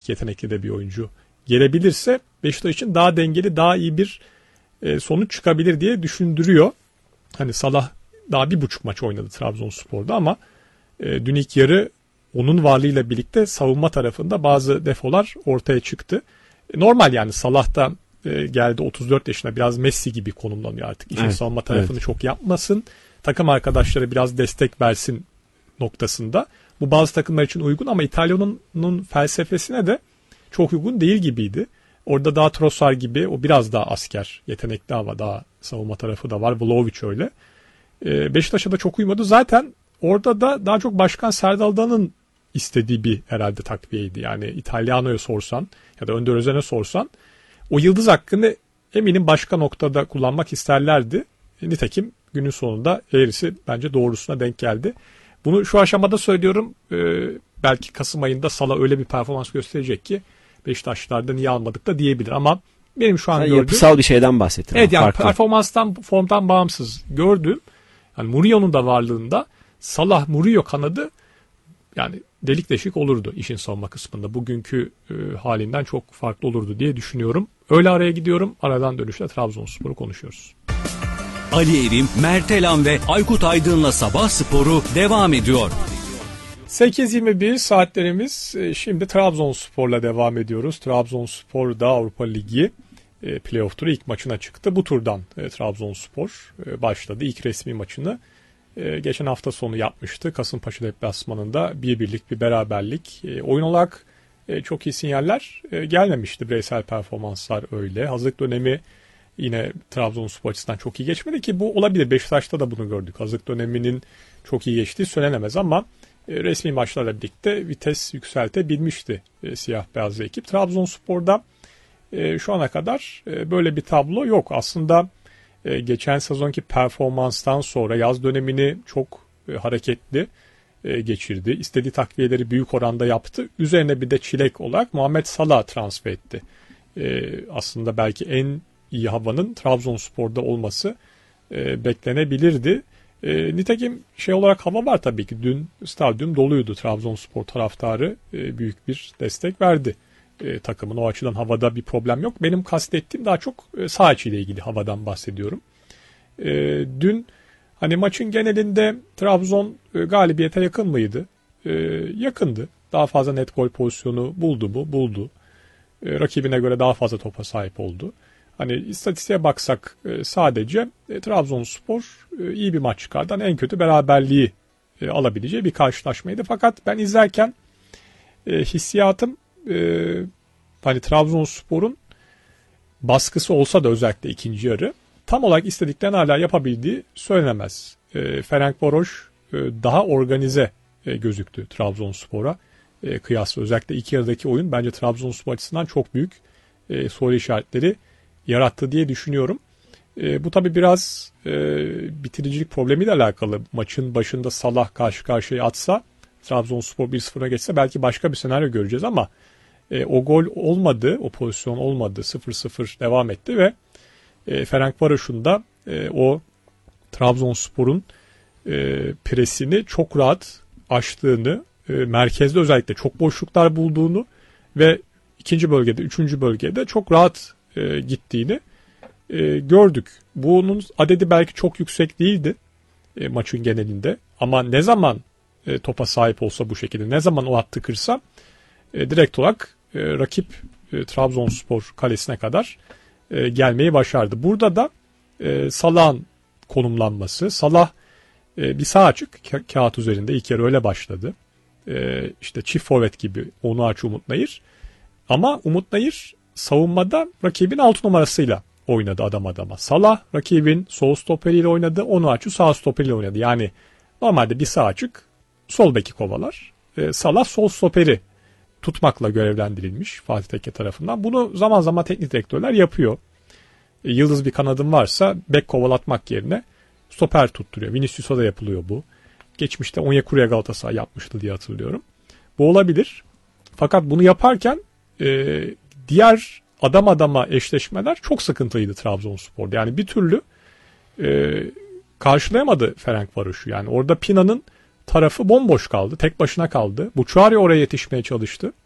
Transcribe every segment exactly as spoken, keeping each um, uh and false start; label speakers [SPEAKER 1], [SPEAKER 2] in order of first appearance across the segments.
[SPEAKER 1] yetenekli de bir oyuncu gelebilirse Beşiktaş için daha dengeli, daha iyi bir e, sonuç çıkabilir diye düşündürüyor. Hani Salah daha bir buçuk maç oynadı Trabzonspor'da ama e, dün ilk yarı onun varlığıyla birlikte savunma tarafında bazı defolar ortaya çıktı. E, normal yani Salah da e, geldi otuz dört yaşına, biraz Messi gibi konumlanıyor artık. İşin evet, savunma tarafını evet. çok yapmasın. Takım arkadaşları biraz destek versin noktasında. Bu bazı takımlar için uygun ama İtalya'nın felsefesine de çok uygun değil gibiydi. Orada daha Trossard gibi, o biraz daha asker, yetenekli ama daha savunma tarafı da var. Vlahovic öyle. Ee, Beşiktaş'a da çok uymadı. Zaten orada da daha çok Başkan Serdal Adalı'nın istediği bir herhalde takviyeydi. Yani İtalyano'ya sorsan ya da Önder Özen'e sorsan o yıldız hakkını eminim başka noktada kullanmak isterlerdi. E, nitekim günün sonunda eğrisi bence doğrusuna denk geldi. Bunu şu aşamada söylüyorum. E, belki Kasım ayında Salah öyle bir performans gösterecek ki Beşiktaşlılardan niye almadık da diyebilir ama benim şu an
[SPEAKER 2] Sen
[SPEAKER 1] gördüğüm...
[SPEAKER 2] Yapısal bir şeyden bahsettin.
[SPEAKER 1] Evet yani
[SPEAKER 2] farklı.
[SPEAKER 1] Performanstan, formdan bağımsız gördüğüm, yani Mourinho'nun da varlığında Salah Mourinho kanadı yani delik deşik olurdu işin savunma kısmında. Bugünkü e, halinden çok farklı olurdu diye düşünüyorum. Öyle araya gidiyorum. Aradan dönüşte Trabzonspor'u konuşuyoruz.
[SPEAKER 3] Ali Evim, Mert Elan ve Aykut Aydın'la Sabah Sporu devam ediyor.
[SPEAKER 1] sekiz yirmi bir saatlerimiz. Şimdi Trabzonspor'la devam ediyoruz. Trabzonspor da Avrupa Ligi playoff turu ilk maçına çıktı. Bu turdan Trabzonspor başladı. İlk resmi maçını geçen hafta sonu yapmıştı. Kasımpaşa deplasmanında bir birlik bir beraberlik. Oyun olarak çok iyi sinyaller gelmemişti. Bireysel performanslar öyle. Hazırlık dönemi yine Trabzonspor açısından çok iyi geçmedi ki bu olabilir. Beşiktaş'ta da bunu gördük. Hazırlık döneminin çok iyi geçtiği söylenemez ama resmi maçlarla birlikte vites yükseltebilmişti e, siyah beyazlı ekip. Trabzonspor'da e, şu ana kadar e, böyle bir tablo yok. Aslında e, geçen sezonki performanstan sonra yaz dönemini çok e, hareketli e, geçirdi. İstediği takviyeleri büyük oranda yaptı. Üzerine bir de çilek olarak Muhammed Salah transfer etti. E, aslında belki en iyi havanın Trabzonspor'da olması e, beklenebilirdi. E, nitekim şey olarak hava var tabii ki. Dün stadyum doluydu. Trabzonspor taraftarı e, büyük bir destek verdi e, takımın. O açıdan havada bir problem yok. Benim kastettiğim daha çok e, saha içiyle ilgili havadan bahsediyorum. E, dün hani maçın genelinde Trabzon e, galibiyete yakın mıydı? E, yakındı. Daha fazla net gol pozisyonu buldu mu? Buldu. E, rakibine göre daha fazla topa sahip oldu. Hani istatistiğe baksak sadece e, Trabzonspor e, iyi bir maç çıkardı. Hani en kötü beraberliği e, alabileceği bir karşılaşmaydı. Fakat ben izlerken e, hissiyatım e, hani Trabzonspor'un baskısı olsa da özellikle ikinci yarı tam olarak istediklerini hala yapabildiği söylenemez. E, Ferencvaros e, daha organize e, gözüktü Trabzonspor'a e, kıyasla. Özellikle iki yarıdaki oyun bence Trabzonspor açısından çok büyük e, soru işaretleri yarattı diye düşünüyorum. E, bu tabii biraz e, bitiricilik problemiyle alakalı. Maçın başında Salah karşı karşıya atsa, Trabzonspor bir sıfıra geçse belki başka bir senaryo göreceğiz ama e, o gol olmadı, o pozisyon olmadı. sıfır sıfır devam etti ve e, Ferencvaros'un da e, o Trabzonspor'un e, presini çok rahat aştığını, e, merkezde özellikle çok boşluklar bulduğunu ve ikinci bölgede, üçüncü bölgede çok rahat e, gittiğini e, gördük. Bunun adedi belki çok yüksek değildi e, maçın genelinde ama ne zaman e, topa sahip olsa bu şekilde, ne zaman o hattı kırsa e, direkt olarak e, rakip e, Trabzonspor kalesine kadar e, gelmeyi başardı. Burada da e, Salah'ın konumlanması, Salah e, bir sağ açık ka- kağıt üzerinde ilk yarı öyle başladı. E, işte çift forvet gibi Onuachu, Umut Nayır ama Umut Nayır savunmada rakibin altı numarasıyla oynadı adam adama. Salah rakibin sol stoperiyle oynadı. Onuachu sağ stoperiyle oynadı. Yani normalde bir sağ açık sol beki kovalar. Ee, Salah sol stoperi tutmakla görevlendirilmiş Fatih Tekke tarafından. Bunu zaman zaman teknik direktörler yapıyor. Ee, yıldız bir kanadın varsa bek kovalatmak yerine stoper tutturuyor. Vinicius'a da yapılıyor bu. Geçmişte Onyekuru'ya Galatasaray yapmıştı diye hatırlıyorum. Bu olabilir. Fakat bunu yaparken e, diğer adam adama eşleşmeler çok sıkıntılıydı Trabzonspor'da. Yani bir türlü e, karşılayamadı Ferencvaros'u. Yani orada Pina'nın tarafı bomboş kaldı. Tek başına kaldı. Buçuari oraya yetişmeye çalıştı.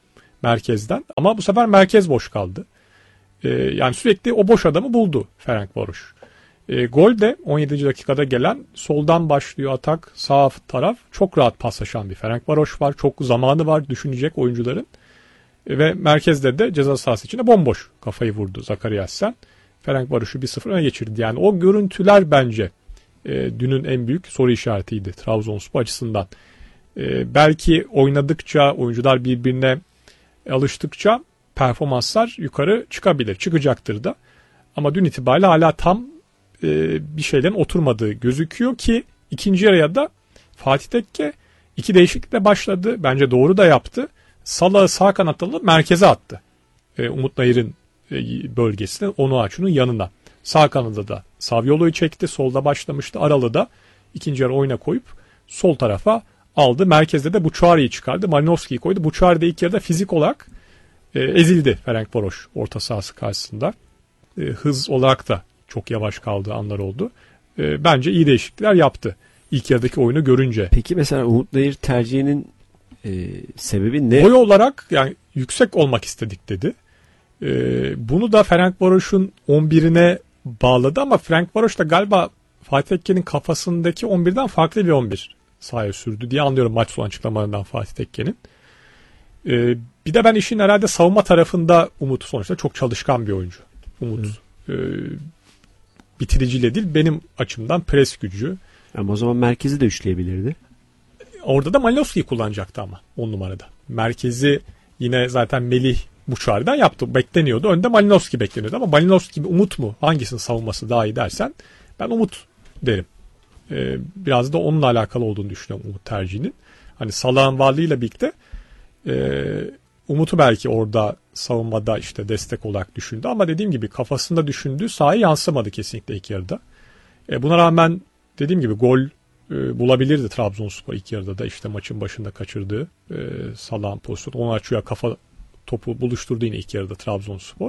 [SPEAKER 1] merkezden. Ama bu sefer merkez boş kaldı. E, yani sürekli o boş adamı buldu Ferencvaros. E, gol de on yedinci dakikada gelen, soldan başlıyor atak, sağ taraf, çok rahat paslaşan bir Ferencvaros var. Çok zamanı var düşünecek oyuncuların. E, ve merkezde de ceza sahası içine bomboş kafayı vurdu Zakariassen. Ferencvaros'u bir sıfır öne geçirdi. Yani o görüntüler bence e, dünün en büyük soru işaretiydi Trabzonspor açısından. E, belki oynadıkça, oyuncular birbirine alıştıkça performanslar yukarı çıkabilir, çıkacaktır da. Ama dün itibariyle hala tam e, bir şeylerin oturmadığı gözüküyor ki ikinci yarıya da Fatih Tekke iki değişiklikle başladı. Bence doğru da yaptı. Salah'ı sağ kanatta alıp merkeze attı. E, Umut Nayır'ın e, bölgesine, Onuachu'nun yanına. Sağ kanada da Saviolo'yu çekti. Solda başlamıştı. Aralı da ikinci yarı oyuna koyup sol tarafa aldı. Merkezde de Buçuari'yi çıkardı. Malinovski'yi koydu. Buçuari de ilk yarıda fizik olarak e, ezildi Ferencvaros orta sahası karşısında. E, hız olarak da çok yavaş kaldığı anlar oldu. E, bence iyi değişiklikler yaptı ilk yarıdaki oyunu görünce.
[SPEAKER 2] Peki mesela Umut Nayır tercihinin e, sebebi ne?
[SPEAKER 1] Boy olarak yani yüksek olmak istedik dedi. E, bunu da Ferencvaros'un on birine bağladı ama Ferencvaros da galiba Fatih Tekke'nin kafasındaki on birden farklı bir on bir sahaya sürdü diye anlıyorum maç sonu açıklamalarından Fatih Tekke'nin. E, bir de ben işin herhalde savunma tarafında Umut sonuçta çok çalışkan bir oyuncu. Umut e, bitiriciyle değil, benim açımdan pres gücü.
[SPEAKER 2] Ama o zaman merkezi de üçleyebilirdi.
[SPEAKER 1] Orada da Malinovski'yi kullanacaktı ama on numarada. Merkezi yine zaten Melih Buçuari'den yaptı. Bekleniyordu. Önde Malinovski bekleniyordu ama Malinovski gibi Umut mu? Hangisinin savunması daha iyi dersen ben Umut derim. Ee, biraz da onunla alakalı olduğunu düşünüyorum Umut tercihinin. Hani Salah'ın varlığıyla birlikte e, Umut'u belki orada savunmada işte destek olarak düşündü ama dediğim gibi kafasında düşündüğü sahaya yansımadı kesinlikle ilk yarıda. E, buna rağmen dediğim gibi gol e, bulabilirdi Trabzonspor ilk yarıda da, işte maçın başında kaçırdığı e, Salah'ın pozisyonu. Onuachu'ya kafa topu buluşturdu yine ilk yarıda Trabzonspor.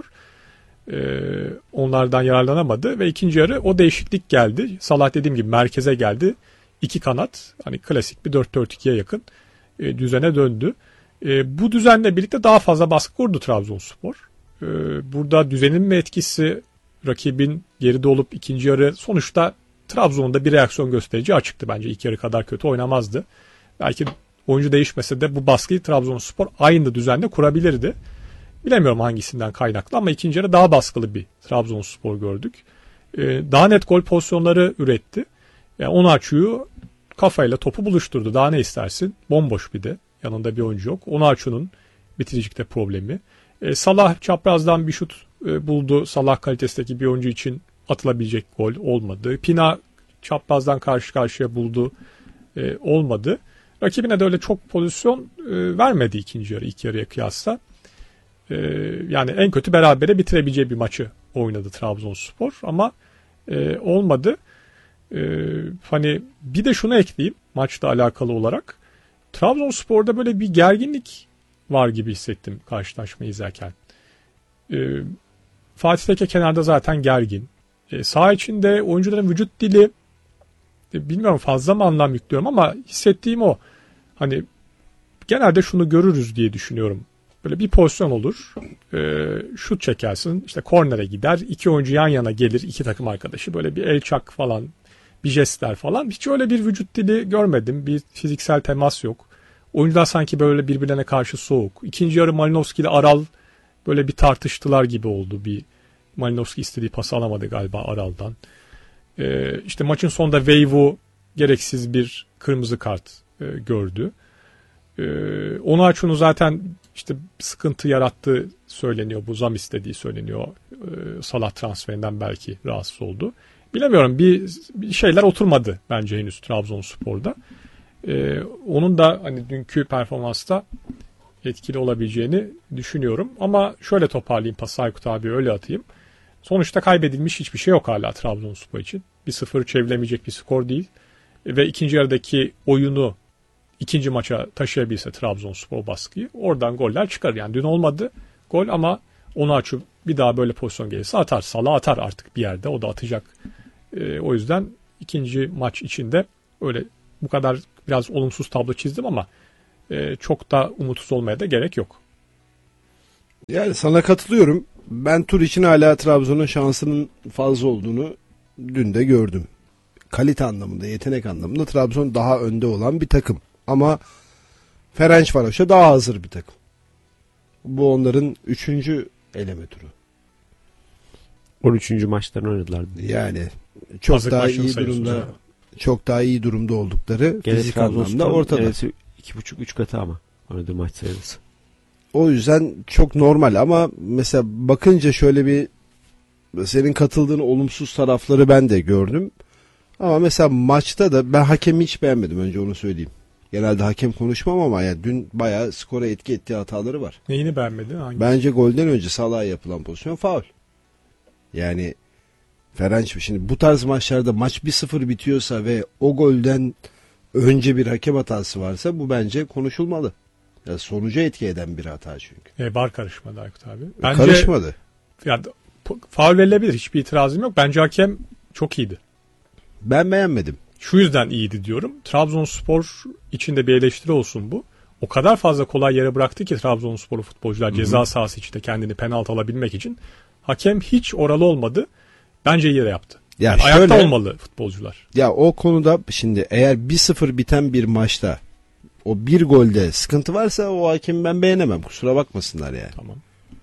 [SPEAKER 1] E, onlardan yararlanamadı ve ikinci yarı o değişiklik geldi. Salah dediğim gibi merkeze geldi. İki kanat, hani klasik bir dört dört ikiye yakın e, düzene döndü. E, bu düzenle birlikte daha fazla baskı kurdu Trabzonspor. E, burada düzenin mi etkisi, rakibin geride olup ikinci yarı sonuçta Trabzon'da bir reaksiyon gösterici açıktı bence. İlk yarı kadar kötü oynamazdı. Belki oyuncu değişmese de bu baskıyı Trabzonspor aynı düzenle kurabilirdi. Bilemiyorum hangisinden kaynaklı ama ikinci yarı daha baskılı bir Trabzonspor gördük. Ee, daha net gol pozisyonları üretti. Yani Onuachu'yu kafayla topu buluşturdu. Daha ne istersin? Bomboş bir de. Yanında bir oyuncu yok. Onuachu'nun bitiricilikte problemi. Ee, Salah çaprazdan bir şut e, buldu. Salah kalitesindeki bir oyuncu için atılabilecek gol olmadı. Pina çaprazdan karşı karşıya buldu. E, olmadı. Rakibine de öyle çok pozisyon e, vermedi ikinci yarı ilk yarıya kıyasla. E, yani en kötü berabere bitirebileceği bir maçı oynadı Trabzonspor ama e, olmadı. E, hani bir de şunu ekleyeyim maçla alakalı olarak. Trabzonspor'da böyle bir gerginlik var gibi hissettim karşılaşmayı izlerken. E, Fatih Tekke kenarda zaten gergin. E, saha içinde oyuncuların vücut dili e, bilmiyorum fazla mı anlam yüklüyorum ama hissettiğim o. Hani genelde şunu görürüz diye düşünüyorum. Böyle bir pozisyon olur. E, şut çekersin. İşte kornere gider. İki oyuncu yan yana gelir. İki takım arkadaşı. Böyle bir el çak falan. Bir jestler falan. Hiç öyle bir vücut dili görmedim. Bir fiziksel temas yok. Oyuncular sanki böyle birbirlerine karşı soğuk. İkinci yarı Malinovski ile Aral böyle bir tartıştılar gibi oldu. Bir Malinovski istediği pası alamadı galiba Aral'dan. Ee, işte maçın sonunda Veyvu gereksiz bir kırmızı kart e, gördü. Ee, Onuachu'nun zaten işte sıkıntı yarattığı söyleniyor. Bu zam istediği söyleniyor. Ee, Salah transferinden belki rahatsız oldu. Bilemiyorum, bir, bir şeyler oturmadı bence henüz Trabzonspor'da. Ee, onun da hani dünkü performansta etkili olabileceğini düşünüyorum. Ama şöyle toparlayayım, pası Aykut abi öyle atayım. Sonuçta kaybedilmiş hiçbir şey yok hala Trabzonspor için. bir sıfır çevrilemeyecek bir skor değil. Ve ikinci yarıdaki oyunu ikinci maça taşıyabilse Trabzonspor baskıyı, oradan goller çıkar. Yani dün olmadı gol ama Onuachu bir daha böyle pozisyon gelirse atar. Salah atar artık bir yerde. O da atacak. Ee, o yüzden ikinci maç içinde öyle bu kadar biraz olumsuz tablo çizdim ama e, çok da umutsuz olmaya da gerek yok.
[SPEAKER 4] Yani sana katılıyorum. Ben tur için hala Trabzon'un şansının fazla olduğunu dün de gördüm. Kalite anlamında, yetenek anlamında Trabzon daha önde olan bir takım. Ama Ferencvaros'a daha hazır bir takım. Bu onların üçüncü eleme turu.
[SPEAKER 2] on üçüncü maçlarını oynadılar.
[SPEAKER 4] Yani çok
[SPEAKER 1] Hazır
[SPEAKER 4] daha
[SPEAKER 1] maçını
[SPEAKER 4] iyi
[SPEAKER 1] sayıyorsunuz
[SPEAKER 4] durumda,
[SPEAKER 1] yani.
[SPEAKER 4] çok daha iyi durumda oldukları
[SPEAKER 2] Gene
[SPEAKER 4] fizik anlamda
[SPEAKER 2] Trabzonspor'un
[SPEAKER 4] ortada.
[SPEAKER 2] neredeyse iki buçuk üç katı ama oynadığı maç sayısı.
[SPEAKER 4] O yüzden çok normal ama mesela bakınca şöyle bir senin katıldığın olumsuz tarafları ben de gördüm. Ama mesela maçta da ben hakemi hiç beğenmedim, önce onu söyleyeyim. Genelde hakem konuşmam ama yani dün bayağı skora etki ettiği hataları var.
[SPEAKER 1] Neyini beğenmedin? Hangi?
[SPEAKER 4] Bence golden önce Salah'a yapılan pozisyon faul. Yani Ferenc, şimdi bu tarz maçlarda maç bir sıfır bitiyorsa ve o golden önce bir hakem hatası varsa bu bence konuşulmalı. Yani sonuca etki eden bir hata çünkü.
[SPEAKER 1] E, bar karışmadı Aykut abi. Bence,
[SPEAKER 4] Karışmadı.
[SPEAKER 1] Yani, faul verilebilir. Hiçbir itirazım yok. Bence hakem çok iyiydi.
[SPEAKER 4] Ben beğenmedim.
[SPEAKER 1] Şu yüzden iyiydi diyorum. Trabzonspor içinde bir eleştiri olsun bu. O kadar fazla kolay yere bıraktı ki Trabzonsporlu futbolcular
[SPEAKER 4] Hı-hı.
[SPEAKER 1] ceza sahası içinde kendini penaltı alabilmek için. Hakem hiç oralı olmadı. Bence iyi de yaptı.
[SPEAKER 4] Ya
[SPEAKER 1] Yani
[SPEAKER 4] şöyle,
[SPEAKER 1] ayakta olmalı futbolcular.
[SPEAKER 4] Ya o konuda şimdi eğer bir sıfır biten bir maçta o bir golde sıkıntı varsa o hakemi ben beğenemem. Kusura bakmasınlar yani.
[SPEAKER 1] Tamam.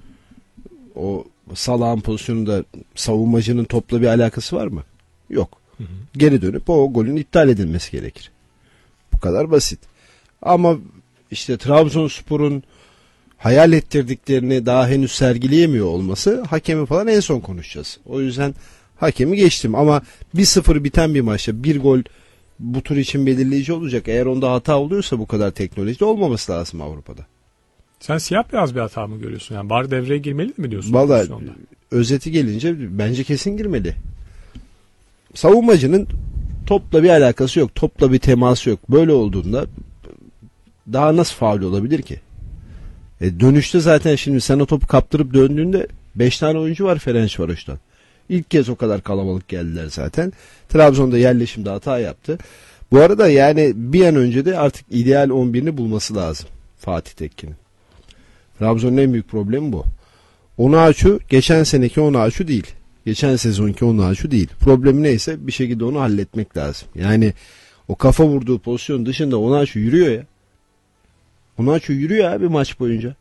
[SPEAKER 4] O Salah'ın pozisyonunda savunmacının topla bir alakası var mı? Yok.
[SPEAKER 1] Hı hı.
[SPEAKER 4] Geri dönüp o golün iptal edilmesi gerekir. Bu kadar basit. Ama işte Trabzonspor'un hayal ettirdiklerini daha henüz sergileyemiyor olması, hakemi falan en son konuşacağız. O yüzden hakemi geçtim ama bir sıfır biten bir maçta bir gol bu tur için belirleyici olacak. Eğer onda hata oluyorsa bu kadar teknolojide olmaması lazım Avrupa'da.
[SPEAKER 1] Sen siyah beyaz bir hata mı görüyorsun? Yani bar devreye girmeli mi diyorsun?
[SPEAKER 4] Vallahi
[SPEAKER 1] pozisyonda?
[SPEAKER 4] özeti gelince bence kesin girmeli. Savunmacının topla bir alakası yok. Topla bir teması yok. Böyle olduğunda daha nasıl faul olabilir ki? E dönüşte zaten şimdi sen o topu kaptırıp döndüğünde beş tane oyuncu var Ferencvaros'tan. İlk kez o kadar kalabalık geldiler zaten. Trabzon'da yerleşimde hata yaptı. Bu arada yani bir an önce de artık ideal on birini bulması lazım Fatih Tekke'nin. Trabzon'un en büyük problemi bu. Onaçu geçen seneki Onaçu değil. Geçen sezonki Onaçu değil. Problemi neyse bir şekilde onu halletmek lazım. Yani o kafa vurduğu pozisyon dışında Onaçu yürüyor ya. Onaçu yürüyor abi maç boyunca.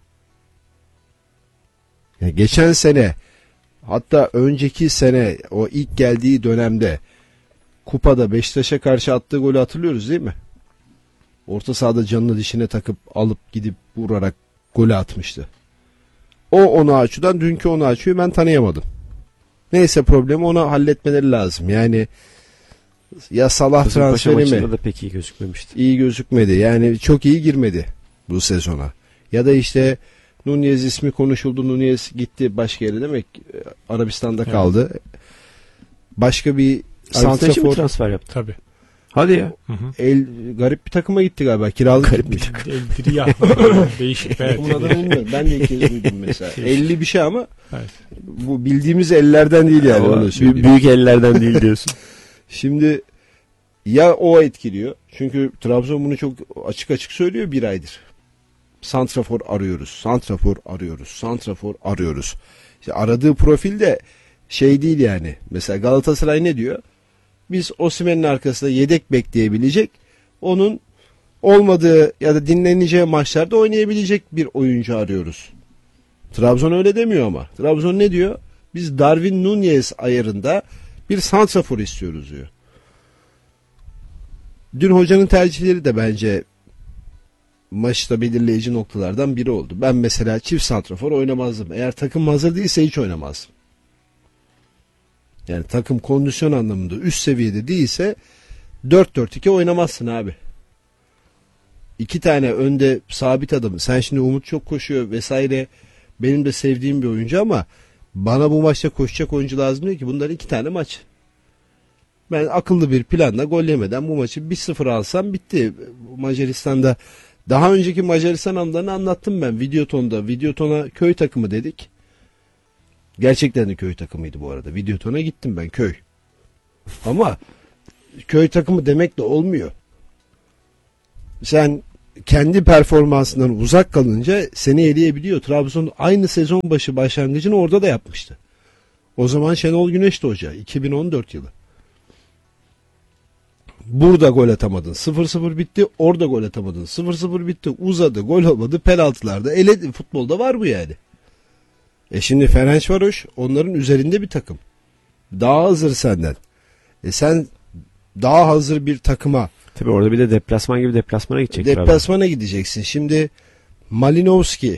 [SPEAKER 4] Yani geçen sene, hatta önceki sene o ilk geldiği dönemde kupada Beşiktaş'a karşı attığı golü hatırlıyoruz değil mi? Orta sahada canını dişine takıp alıp gidip vurarak golü atmıştı. O Onaçu'dan dünkü Onaçu'yu ben tanıyamadım. Neyse, problemi ona halletmeleri lazım. Yani ya Salah transferi mi?
[SPEAKER 2] Maçında da pek iyi gözükmemişti.
[SPEAKER 4] İyi gözükmedi. Yani çok iyi girmedi bu sezona. Ya da işte Nunez ismi konuşuldu. Nunez gitti başka yere, demek Arabistan'da
[SPEAKER 1] Evet.
[SPEAKER 4] kaldı. Başka bir
[SPEAKER 2] Santrafor
[SPEAKER 4] santrafor
[SPEAKER 2] transfer yaptı.
[SPEAKER 1] Tabii.
[SPEAKER 2] Hadi ya.
[SPEAKER 1] Hı hı.
[SPEAKER 4] el garip bir takıma gitti galiba. Kiralık
[SPEAKER 2] Garip bir
[SPEAKER 4] gitmiş.
[SPEAKER 1] Eldiriya. Değişik be.
[SPEAKER 4] Onun adını bilmiyorum. Ben de ilk kez duydum mesela. elli bir şey ama
[SPEAKER 1] Evet.
[SPEAKER 4] bu bildiğimiz ellerden değil yani.
[SPEAKER 2] Ama
[SPEAKER 4] Onu
[SPEAKER 2] büyük,
[SPEAKER 4] söyleyeyim.
[SPEAKER 2] büyük ellerden değil diyorsun.
[SPEAKER 4] Şimdi ya o etkiliyor. Çünkü Trabzon bunu çok açık açık söylüyor bir aydır. Santrafor arıyoruz. Santrafor arıyoruz. Santrafor arıyoruz. İşte aradığı profil de şey değil yani. Mesela Galatasaray ne diyor? Biz Osimhen'in arkasında yedek bekleyebilecek, onun olmadığı ya da dinleneceği maçlarda oynayabilecek bir oyuncu arıyoruz. Trabzon öyle demiyor ama. Trabzon ne diyor? Biz Darwin Nunez ayarında bir santrafor istiyoruz diyor. Dün hocanın tercihleri de bence maçta belirleyici noktalardan biri oldu. Ben mesela çift santrafor oynamazdım. Eğer takım hazır değilse hiç oynamazdım. Yani takım kondisyon anlamında üst seviyede değilse dört dört iki oynamazsın abi. İki tane önde sabit adamı. Sen şimdi Umut çok koşuyor vesaire. Benim de sevdiğim bir oyuncu ama bana bu maçta koşacak oyuncu lazım değil ki. Bunların iki tane maç. Ben akıllı bir planla gol yemeden bu maçı bir sıfır alsam bitti. Macaristan'da daha önceki Macaristan anlarını anlattım ben Videoton'da. Videoton'a köy takımı dedik. Gerçekten de köy takımıydı bu arada. Videoton'a gittim ben, köy. Ama köy takımı demek de olmuyor. Sen kendi performansından uzak kalınca seni eleyebiliyor. Trabzon aynı sezon başı başlangıcını orada da yapmıştı. O zaman Şenol Güneş'ti hoca. iki bin on dört yılı. Burada gol atamadın. sıfır sıfır bitti. Orada gol atamadın. sıfır sıfır bitti. Uzadı. Gol olmadı. Penaltılarda. Ele, futbolda var bu yani. E şimdi Ferencvaroş onların üzerinde bir takım. Daha hazır senden. E sen daha hazır bir takıma.
[SPEAKER 2] Tabii orada bir de deplasman gibi deplasmana gidecek.
[SPEAKER 4] Deplasmana gideceksin. Şimdi Malinovski,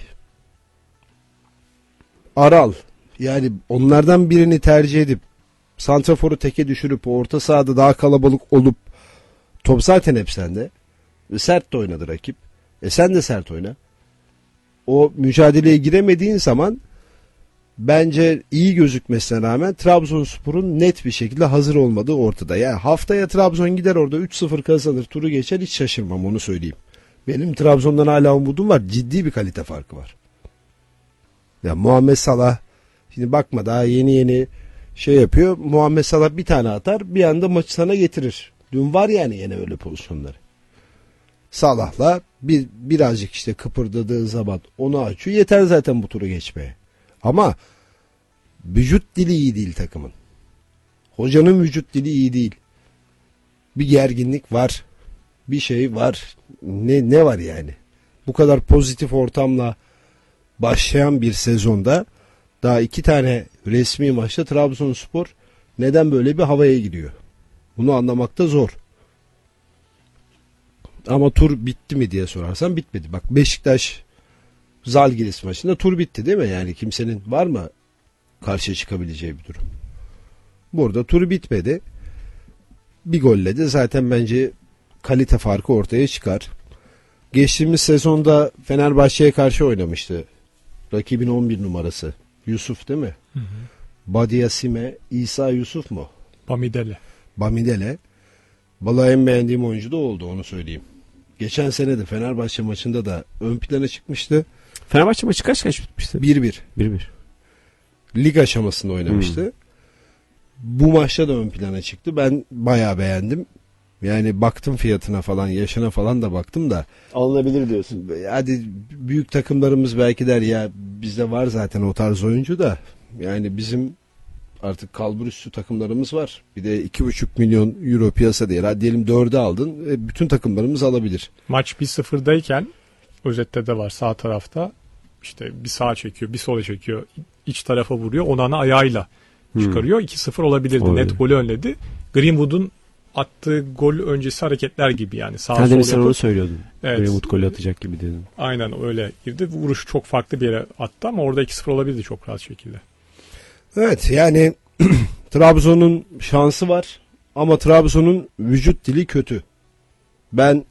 [SPEAKER 4] Aral, yani onlardan birini tercih edip santraforu teke düşürüp orta sahada daha kalabalık olup top zaten hep sende. E sert de oynadı rakip. E sen de sert oyna. O mücadeleye giremediğin zaman bence iyi gözükmesine rağmen Trabzonspor'un net bir şekilde hazır olmadığı ortada. Yani haftaya Trabzon gider orada üç sıfır kazanır, turu geçer, hiç şaşırmam, onu söyleyeyim. Benim Trabzon'dan hala umudum var. Ciddi bir kalite farkı var. Ya Muhammed Salah, şimdi bakma daha yeni yeni şey yapıyor. Muhammed Salah bir tane atar, bir anda maçı sana getirir. Dün var yani yine öyle pozisyonları. Salah'la bir, birazcık işte kıpırdadığı zaman onu açıyor. Yeter zaten bu turu geçmeye. Ama vücut dili iyi değil takımın. Hocanın vücut dili iyi değil. Bir gerginlik var. Bir şey var. Ne ne var yani? Bu kadar pozitif ortamla başlayan bir sezonda daha iki tane resmi maçta Trabzonspor neden böyle bir havaya gidiyor? Bunu anlamakta zor. Ama tur bitti mi diye sorarsan bitmedi. Bak Beşiktaş Zalgiris maçında tur bitti değil mi? Yani kimsenin var mı karşıya çıkabileceği bir durum? Burada tur bitmedi. Bir golle de zaten bence kalite farkı ortaya çıkar. Geçtiğimiz sezonda Fenerbahçe'ye karşı oynamıştı. Rakibin on bir numarası. Yusuf değil mi? Hı hı. Badiasime, İsa Yusuf mu?
[SPEAKER 1] Bamidele.
[SPEAKER 4] Bamidele. Vallahi en beğendiğim oyuncu da oldu, onu söyleyeyim. Geçen sene de Fenerbahçe maçında da ön plana çıkmıştı.
[SPEAKER 2] Fenerbahçe maçı kaç kaç bitmişti?
[SPEAKER 4] bir bir.
[SPEAKER 2] bir bir.
[SPEAKER 4] Lig aşamasında oynamıştı. Hmm. Bu maçta da ön plana çıktı. Ben bayağı beğendim. Yani baktım fiyatına falan, yaşına falan da baktım da.
[SPEAKER 2] Alınabilir diyorsun.
[SPEAKER 4] Hadi büyük takımlarımız belki der ya bizde var zaten o tarz oyuncu da. Yani bizim artık kalbur üstü takımlarımız var. Bir de iki buçuk milyon euro piyasa değil. Hadi diyelim dörde aldın. Bütün takımlarımız alabilir.
[SPEAKER 1] Maç bir sıfırdayken özette de var sağ tarafta. İşte bir sağa çekiyor, bir sola çekiyor. İç tarafa vuruyor. Onana ayağıyla çıkarıyor. Hmm. iki sıfır olabilirdi. Olabilir. Net golü önledi. Greenwood'un attığı gol öncesi hareketler gibi yani. Sağ
[SPEAKER 2] sen
[SPEAKER 1] sol
[SPEAKER 2] sen onu söylüyordun.
[SPEAKER 1] Evet.
[SPEAKER 2] Greenwood golü atacak gibi dedin.
[SPEAKER 1] Aynen öyle girdi. Vuruş çok farklı bir yere attı ama orada iki sıfır olabilirdi çok rahat şekilde.
[SPEAKER 4] Evet yani Trabzon'un şansı var ama Trabzon'un vücut dili kötü. Ben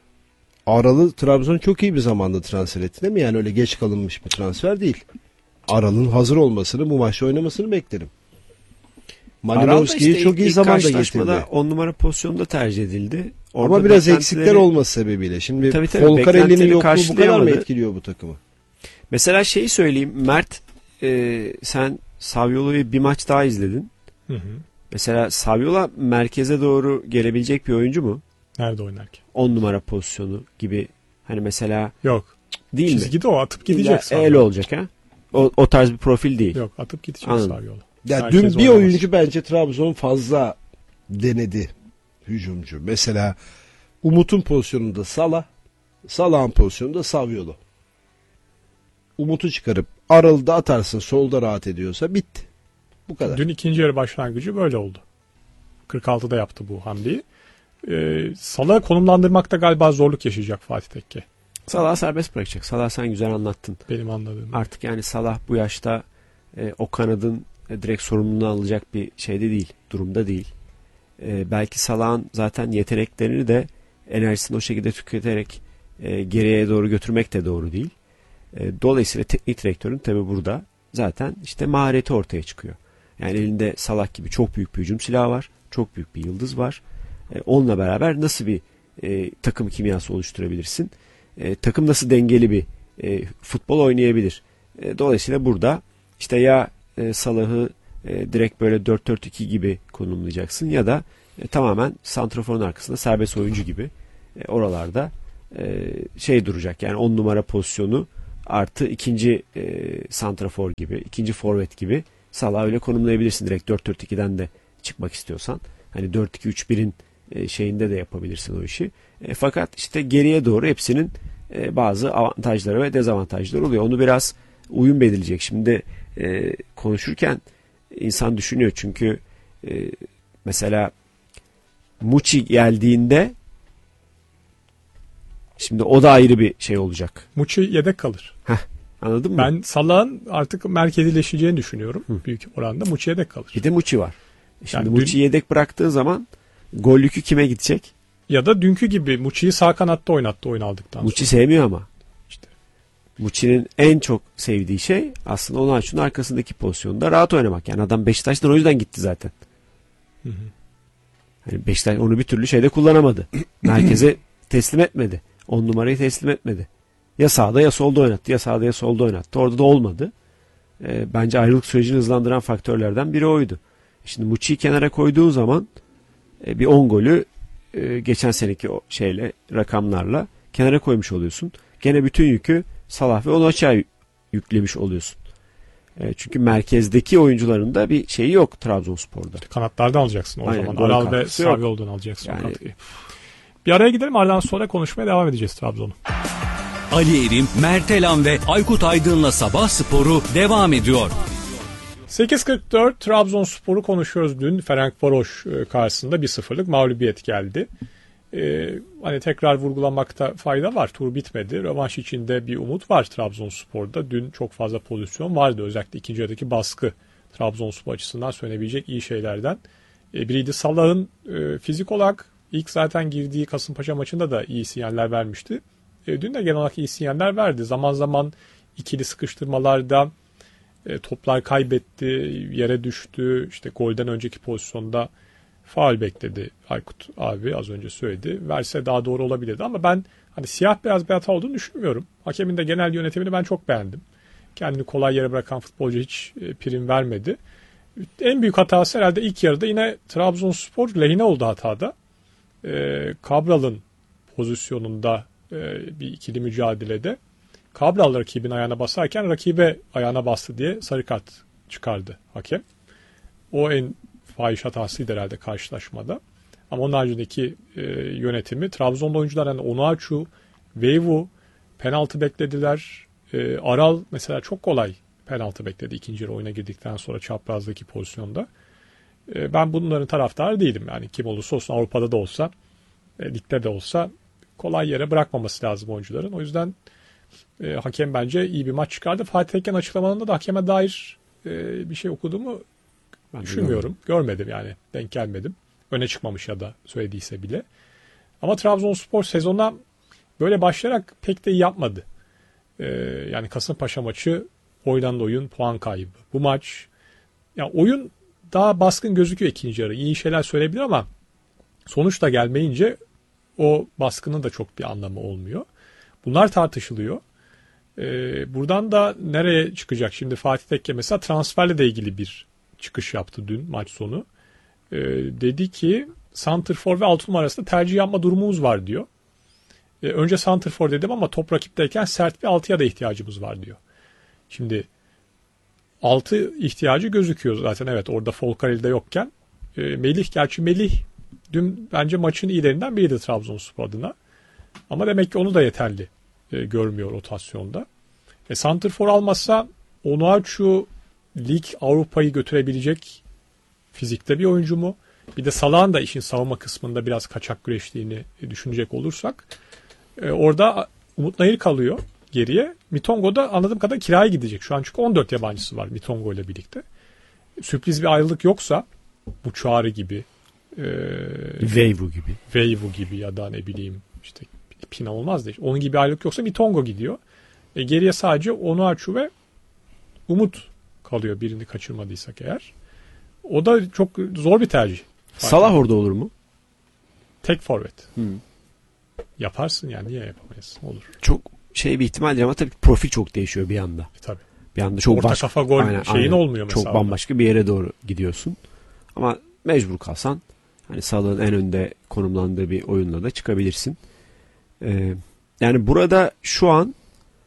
[SPEAKER 4] Aral'ı Trabzon çok iyi bir zamanda transfer etti değil mi? Yani öyle geç kalınmış bir transfer değil. Aral'ın hazır olmasını, bu maçta oynamasını beklerim. Malinovski'yi işte çok iyi zamanda getirdi.
[SPEAKER 2] on numara pozisyonda tercih edildi.
[SPEAKER 4] Orada ama biraz eksikler olması sebebiyle. Şimdi Folcarelli'nin yokluğu bu kadar mı etkiliyor bu takımı?
[SPEAKER 2] Mesela şeyi söyleyeyim. Mert e, sen Saviolo'yu bir maç daha izledin. Hı hı. Mesela Saviola merkeze doğru gelebilecek bir oyuncu mu?
[SPEAKER 1] Nerede oynarken?
[SPEAKER 2] on numara pozisyonu gibi. Hani mesela
[SPEAKER 1] yok.
[SPEAKER 2] Değil
[SPEAKER 1] Çizgide mi? Çizgide o atıp gidecek.
[SPEAKER 2] Öyle olacak ha. O, o tarz bir profil değil.
[SPEAKER 1] Yok, atıp gidecek Saviola.
[SPEAKER 4] Ya dün bir oynamaz. Oyuncu bence Trabzon fazla denedi hücumcu. Mesela Umut'un pozisyonunda Salah, Salah'ın pozisyonunda Saviolo. Umut'u çıkarıp Aral'da atarsın, solda rahat ediyorsa bitti. Bu kadar.
[SPEAKER 1] Dün ikinci yarı başlangıcı böyle oldu. kırk altıda yaptı bu hamleyi. Ee, Salah'ı konumlandırmakta galiba zorluk yaşayacak Fatih Tekke.
[SPEAKER 2] Salah serbest bırakacak. Salah sen güzel anlattın.
[SPEAKER 1] Benim anladığım.
[SPEAKER 2] Artık yani Salah bu yaşta e, o kanadın e, direkt sorumluluğunu alacak bir şeyde değil. Durumda değil. E, belki Salah'ın zaten yeteneklerini de enerjisini o şekilde tüketerek e, geriye doğru götürmek de doğru değil. E, dolayısıyla teknik direktörün tabi burada zaten işte mahareti ortaya çıkıyor. Yani elinde Salah gibi çok büyük bir hücum silahı var. Çok büyük bir yıldız var. E, onunla beraber nasıl bir e, takım kimyası oluşturabilirsin? E, takım nasıl dengeli bir e, futbol oynayabilir? E, dolayısıyla burada işte ya e, Salah'ı e, direkt böyle dört dört iki gibi konumlayacaksın ya da e, tamamen santraforun arkasında serbest oyuncu gibi e, oralarda e, şey duracak. Yani on numara pozisyonu artı ikinci e, santrafor gibi, ikinci forvet gibi Salah'ı öyle konumlayabilirsin. Direkt dört dört ikiden de çıkmak istiyorsan. Hani dört iki üç birin e, şeyinde de yapabilirsin o işi. E, fakat işte geriye doğru hepsinin e, bazı avantajları ve dezavantajları oluyor. Onu biraz uyum belirleyecek. Şimdi e, konuşurken insan düşünüyor çünkü e, mesela Muçi geldiğinde şimdi o da ayrı bir şey olacak.
[SPEAKER 1] Muçi yedek kalır.
[SPEAKER 2] Heh, anladın mı?
[SPEAKER 1] Ben Salah'ın artık merkezileşeceğini düşünüyorum. Hı. Büyük oranda Muçi yedek kalır.
[SPEAKER 2] Bir de Muçi var. Şimdi
[SPEAKER 1] yani
[SPEAKER 2] Muçi
[SPEAKER 1] dün...
[SPEAKER 2] yedek bıraktığı zaman gol yükü kime gidecek?
[SPEAKER 1] Ya da dünkü gibi Muçi'yi sağ kanatta oynattı oyun aldıktan
[SPEAKER 2] Muçi
[SPEAKER 1] sonra.
[SPEAKER 2] sevmiyor ama.
[SPEAKER 1] İşte. Muçi'nin
[SPEAKER 2] en çok sevdiği şey aslında Onaçu'nun arkasındaki pozisyonda rahat oynamak. Yani adam Beşiktaş'tan o yüzden gitti zaten. Hı hı. Yani Beşiktaş onu bir türlü şeyde kullanamadı. Merkeze teslim etmedi. On numarayı teslim etmedi. Ya sağda ya solda oynattı. Ya sağda ya solda oynattı. Orada da olmadı. E, bence ayrılık sürecini hızlandıran faktörlerden biri oydu. Şimdi Muçi'yi kenara koyduğun zaman e, bir on golü e, geçen seneki o şeyle rakamlarla kenara koymuş oluyorsun. Gene bütün yükü Salah ve Onaçu'ya yüklemiş oluyorsun. E, çünkü merkezdeki oyuncuların da bir şeyi yok Trabzonspor'da.
[SPEAKER 1] Kanatlardan alacaksın o
[SPEAKER 2] Aynen,
[SPEAKER 1] zaman. Aral ve Savioğlu'dan alacaksın
[SPEAKER 2] yani,
[SPEAKER 1] o katkıyı. Bir araya gidelim, aradan sonra konuşmaya devam edeceğiz Trabzon'u.
[SPEAKER 3] Ali Erim, Mert Elan ve Aykut Aydın'la Sabah Sporu devam ediyor.
[SPEAKER 1] sekiz kırk dört Trabzonspor'u konuşuyoruz. Dün Ferencvaroş karşısında bir sıfırlık mağlubiyet geldi. Ee, hani tekrar vurgulamakta fayda var. Tur bitmedi. Rövanş içinde bir umut var Trabzonspor'da. Dün çok fazla pozisyon vardı. Özellikle ikinci yarıdaki baskı Trabzonspor açısından söylenebilecek iyi şeylerden. Ee, biriydi. Salah'ın e, fizik olarak ilk zaten girdiği Kasımpaşa maçında da iyi sinyaller vermişti. E, dün de genel olarak iyi sinyaller verdi. Zaman zaman ikili sıkıştırmalarda e, toplar kaybetti, yere düştü. İşte golden önceki pozisyonda faul bekledi Aykut abi, az önce söyledi. Verse daha doğru olabilirdi ama ben hani siyah beyaz bir hata olduğunu düşünmüyorum. Hakemin de genel yönetimini ben çok beğendim. Kendini kolay yere bırakan futbolcu hiç e, prim vermedi. En büyük hatası herhalde ilk yarıda yine Trabzonspor lehine oldu hatada. E, Cabral'ın pozisyonunda e, bir ikili mücadelede Cabral rakibin ayağına basarken rakibe ayağına bastı diye sarı kart çıkardı hakem. O en fahiş hatasıydı herhalde karşılaşmada. Ama onun haricindeki e, yönetimi Trabzon'da oyuncular yani Onaçu, Veyvu penaltı beklediler. E, Aral mesela çok kolay penaltı bekledi ikinci yarı oyuna girdikten sonra çaprazdaki pozisyonda. E, ben bunların taraftarı değilim. Yani kim olursa olsun, Avrupa'da da olsa, e, ligde de olsa kolay yere bırakmaması lazım oyuncuların. O yüzden e, hakem bence iyi bir maç çıkardı. Fatih Tekken açıklamalarında da hakeme dair e, bir şey okuduğumu ben düşünmüyorum. Görmedim yani. Denk gelmedim. Öne çıkmamış ya da söylediyse bile. Ama Trabzonspor sezona böyle başlayarak pek de iyi yapmadı. Ee, yani Kasımpaşa maçı oynandı oyun, puan kaybı. Bu maç ya oyun daha baskın gözüküyor ikinci yarı. İyi şeyler söyleyebilir ama sonuç da gelmeyince o baskının da çok bir anlamı olmuyor. Bunlar tartışılıyor. Ee, buradan da nereye çıkacak? Şimdi Fatih Tekke mesela transferle de ilgili bir çıkış yaptı dün maç sonu. Ee, dedi ki santrfor ve altı numara arasında tercih yapma durumumuz var diyor. Ee, önce santrfor dedim ama top rakipteyken sert bir altıya da ihtiyacımız var diyor. Şimdi altı ihtiyacı gözüküyor zaten, evet, orada Folcarelli yokken. Ee, Melih, gerçi Melih dün bence maçın iyilerinden biriydi Trabzonspor adına. Ama demek ki onu da yeterli e, görmüyor rotasyonda. E, santrfor almazsa Onaçu lig Avrupa'yı götürebilecek fizikte bir oyuncu mu? Bir de Salah'ın da işin savunma kısmında biraz kaçak güreştiğini düşünecek olursak e, orada Umut Nayır kalıyor geriye. Mitongo da anladığım kadarıyla kiraya gidecek. Şu an çünkü on dört yabancısı var Mitongo ile birlikte. Sürpriz bir ayrılık yoksa bu Çağrı gibi e,
[SPEAKER 2] Veyvu gibi
[SPEAKER 1] Veyvu gibi ya da ne bileyim işte Pina olmaz da işte. Onun gibi ayrılık yoksa Mitongo gidiyor. E, geriye sadece Onaçu ve Umut kalıyor, birini kaçırmadıysak eğer. O da çok zor bir tercih.
[SPEAKER 2] Salah Fark orada olur mu?
[SPEAKER 1] Tek forvet.
[SPEAKER 2] Hmm.
[SPEAKER 1] Yaparsın yani, niye yapamayız? Olur.
[SPEAKER 2] Çok şey bir ihtimal ama tabii profil çok değişiyor bir anda.
[SPEAKER 1] E, tabii.
[SPEAKER 2] Bir anda çok
[SPEAKER 1] orta
[SPEAKER 2] başka,
[SPEAKER 1] kafa gol
[SPEAKER 2] aynen,
[SPEAKER 1] şeyin
[SPEAKER 2] aynen.
[SPEAKER 1] olmuyor mesela.
[SPEAKER 2] Çok bambaşka bir yere doğru gidiyorsun. Ama mecbur kalsan hani Salah'ın en önde konumlandığı bir oyunla da çıkabilirsin. Ee, Yani burada şu an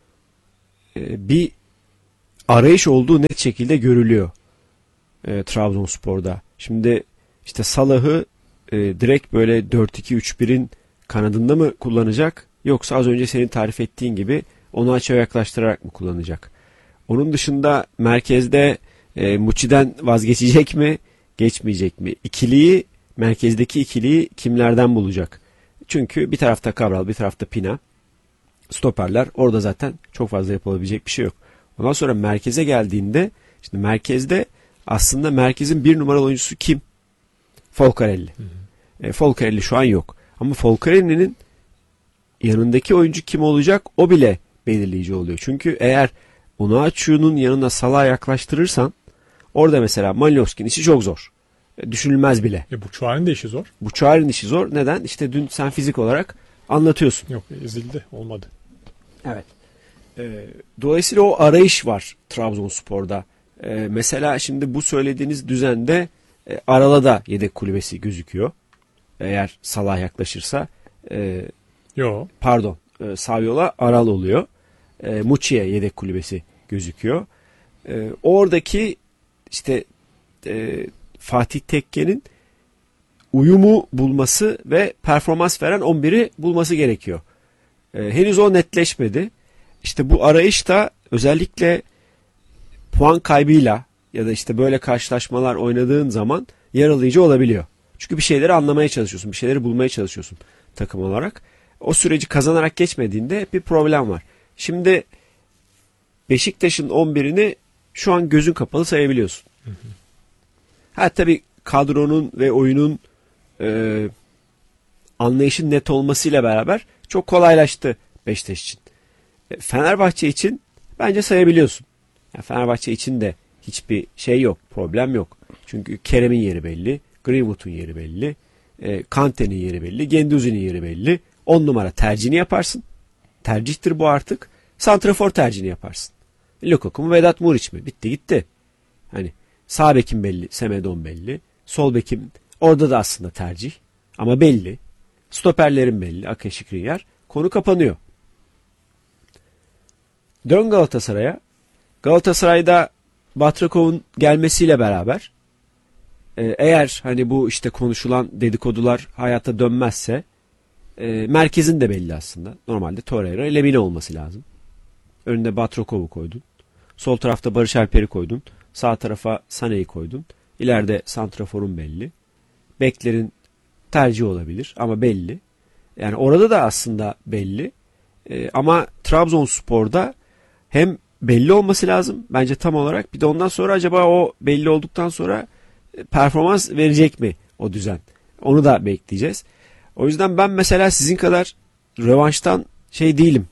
[SPEAKER 2] e, bir arayış olduğu net şekilde görülüyor e, Trabzonspor'da. Şimdi işte Salah'ı e, direkt böyle dört iki üç birin kanadında mı kullanacak, yoksa az önce senin tarif ettiğin gibi onu açığa yaklaştırarak mı kullanacak? Onun dışında merkezde e, Muçi'den vazgeçecek mi, geçmeyecek mi? İkiliyi, merkezdeki ikiliyi kimlerden bulacak? Çünkü bir tarafta Cabral, bir tarafta Pina. Stoperler orada zaten çok fazla yapılabilecek bir şey yok. Ondan sonra merkeze geldiğinde, şimdi merkezde aslında merkezin bir numaralı oyuncusu kim? Folcarelli. Hı hı. E, Folcarelli şu an yok. Ama Folcarelli'nin yanındaki oyuncu kim olacak, o bile belirleyici oluyor. Çünkü eğer Onuachu'nun yanına Salah'a yaklaştırırsan, orada mesela Malinowski'nin işi çok zor. E, düşünülmez bile.
[SPEAKER 1] E, bu Çuar'ın da işi zor.
[SPEAKER 2] Bu Çuar'ın işi zor. Neden? İşte dün sen fizik olarak anlatıyorsun.
[SPEAKER 1] Yok, ezildi. Olmadı.
[SPEAKER 2] Evet. E, dolayısıyla o arayış var Trabzonspor'da. E, mesela şimdi bu söylediğiniz düzende e, Aral'a da yedek kulübesi gözüküyor. Eğer Salah yaklaşırsa. E,
[SPEAKER 1] Yok.
[SPEAKER 2] Pardon. E, Saviola Aral oluyor. E, Muçi'ye yedek kulübesi gözüküyor. E, oradaki işte e, Fatih Tekke'nin uyumu bulması ve performans veren on biri bulması gerekiyor. E, henüz o netleşmedi. İşte bu arayış da özellikle puan kaybıyla ya da işte böyle karşılaşmalar oynadığın zaman yaralayıcı olabiliyor. Çünkü bir şeyleri anlamaya çalışıyorsun, bir şeyleri bulmaya çalışıyorsun takım olarak. O süreci kazanarak geçmediğinde bir problem var. Şimdi Beşiktaş'ın on birini şu an gözün kapalı sayabiliyorsun. Hı hı. Ha tabii kadronun ve oyunun e, anlayışın net olmasıyla beraber çok kolaylaştı Beşiktaş için. E, Fenerbahçe için bence sayabiliyorsun. Yani Fenerbahçe için de hiçbir şey yok, problem yok. Çünkü Kerem'in yeri belli, Greenwood'un yeri belli, e, Kante'nin yeri belli, Guendouzi'nin yeri belli. on numara tercihini yaparsın. Tercihtir bu artık. Santrafor tercihini yaparsın. Lukaku mu, Vedat Muriç mi? Bitti gitti. Hani sağ bekim belli, Semedo belli. Sol bekim orada da aslında tercih. Ama belli. Stoperlerin belli. Ake Şikrinyar. Konu kapanıyor. Dön Galatasaray'a. Galatasaray'da Batrakov'un gelmesiyle beraber eğer hani bu işte konuşulan dedikodular hayata dönmezse e, merkezin de belli aslında. Normalde Torreira ile Lemina olması lazım. Önünde Batrakov'u koydun. Sol tarafta Barış Alper'i koydun. Sağ tarafa Sané'yi koydun. İleride santraforun belli. Beklerin tercih olabilir ama belli. Yani orada da aslında belli. E, ama Trabzonspor'da hem belli olması lazım bence tam olarak. Bir de ondan sonra acaba o belli olduktan sonra performans verecek mi o düzen? Onu da bekleyeceğiz. O yüzden ben mesela sizin kadar rövanştan şey değilim.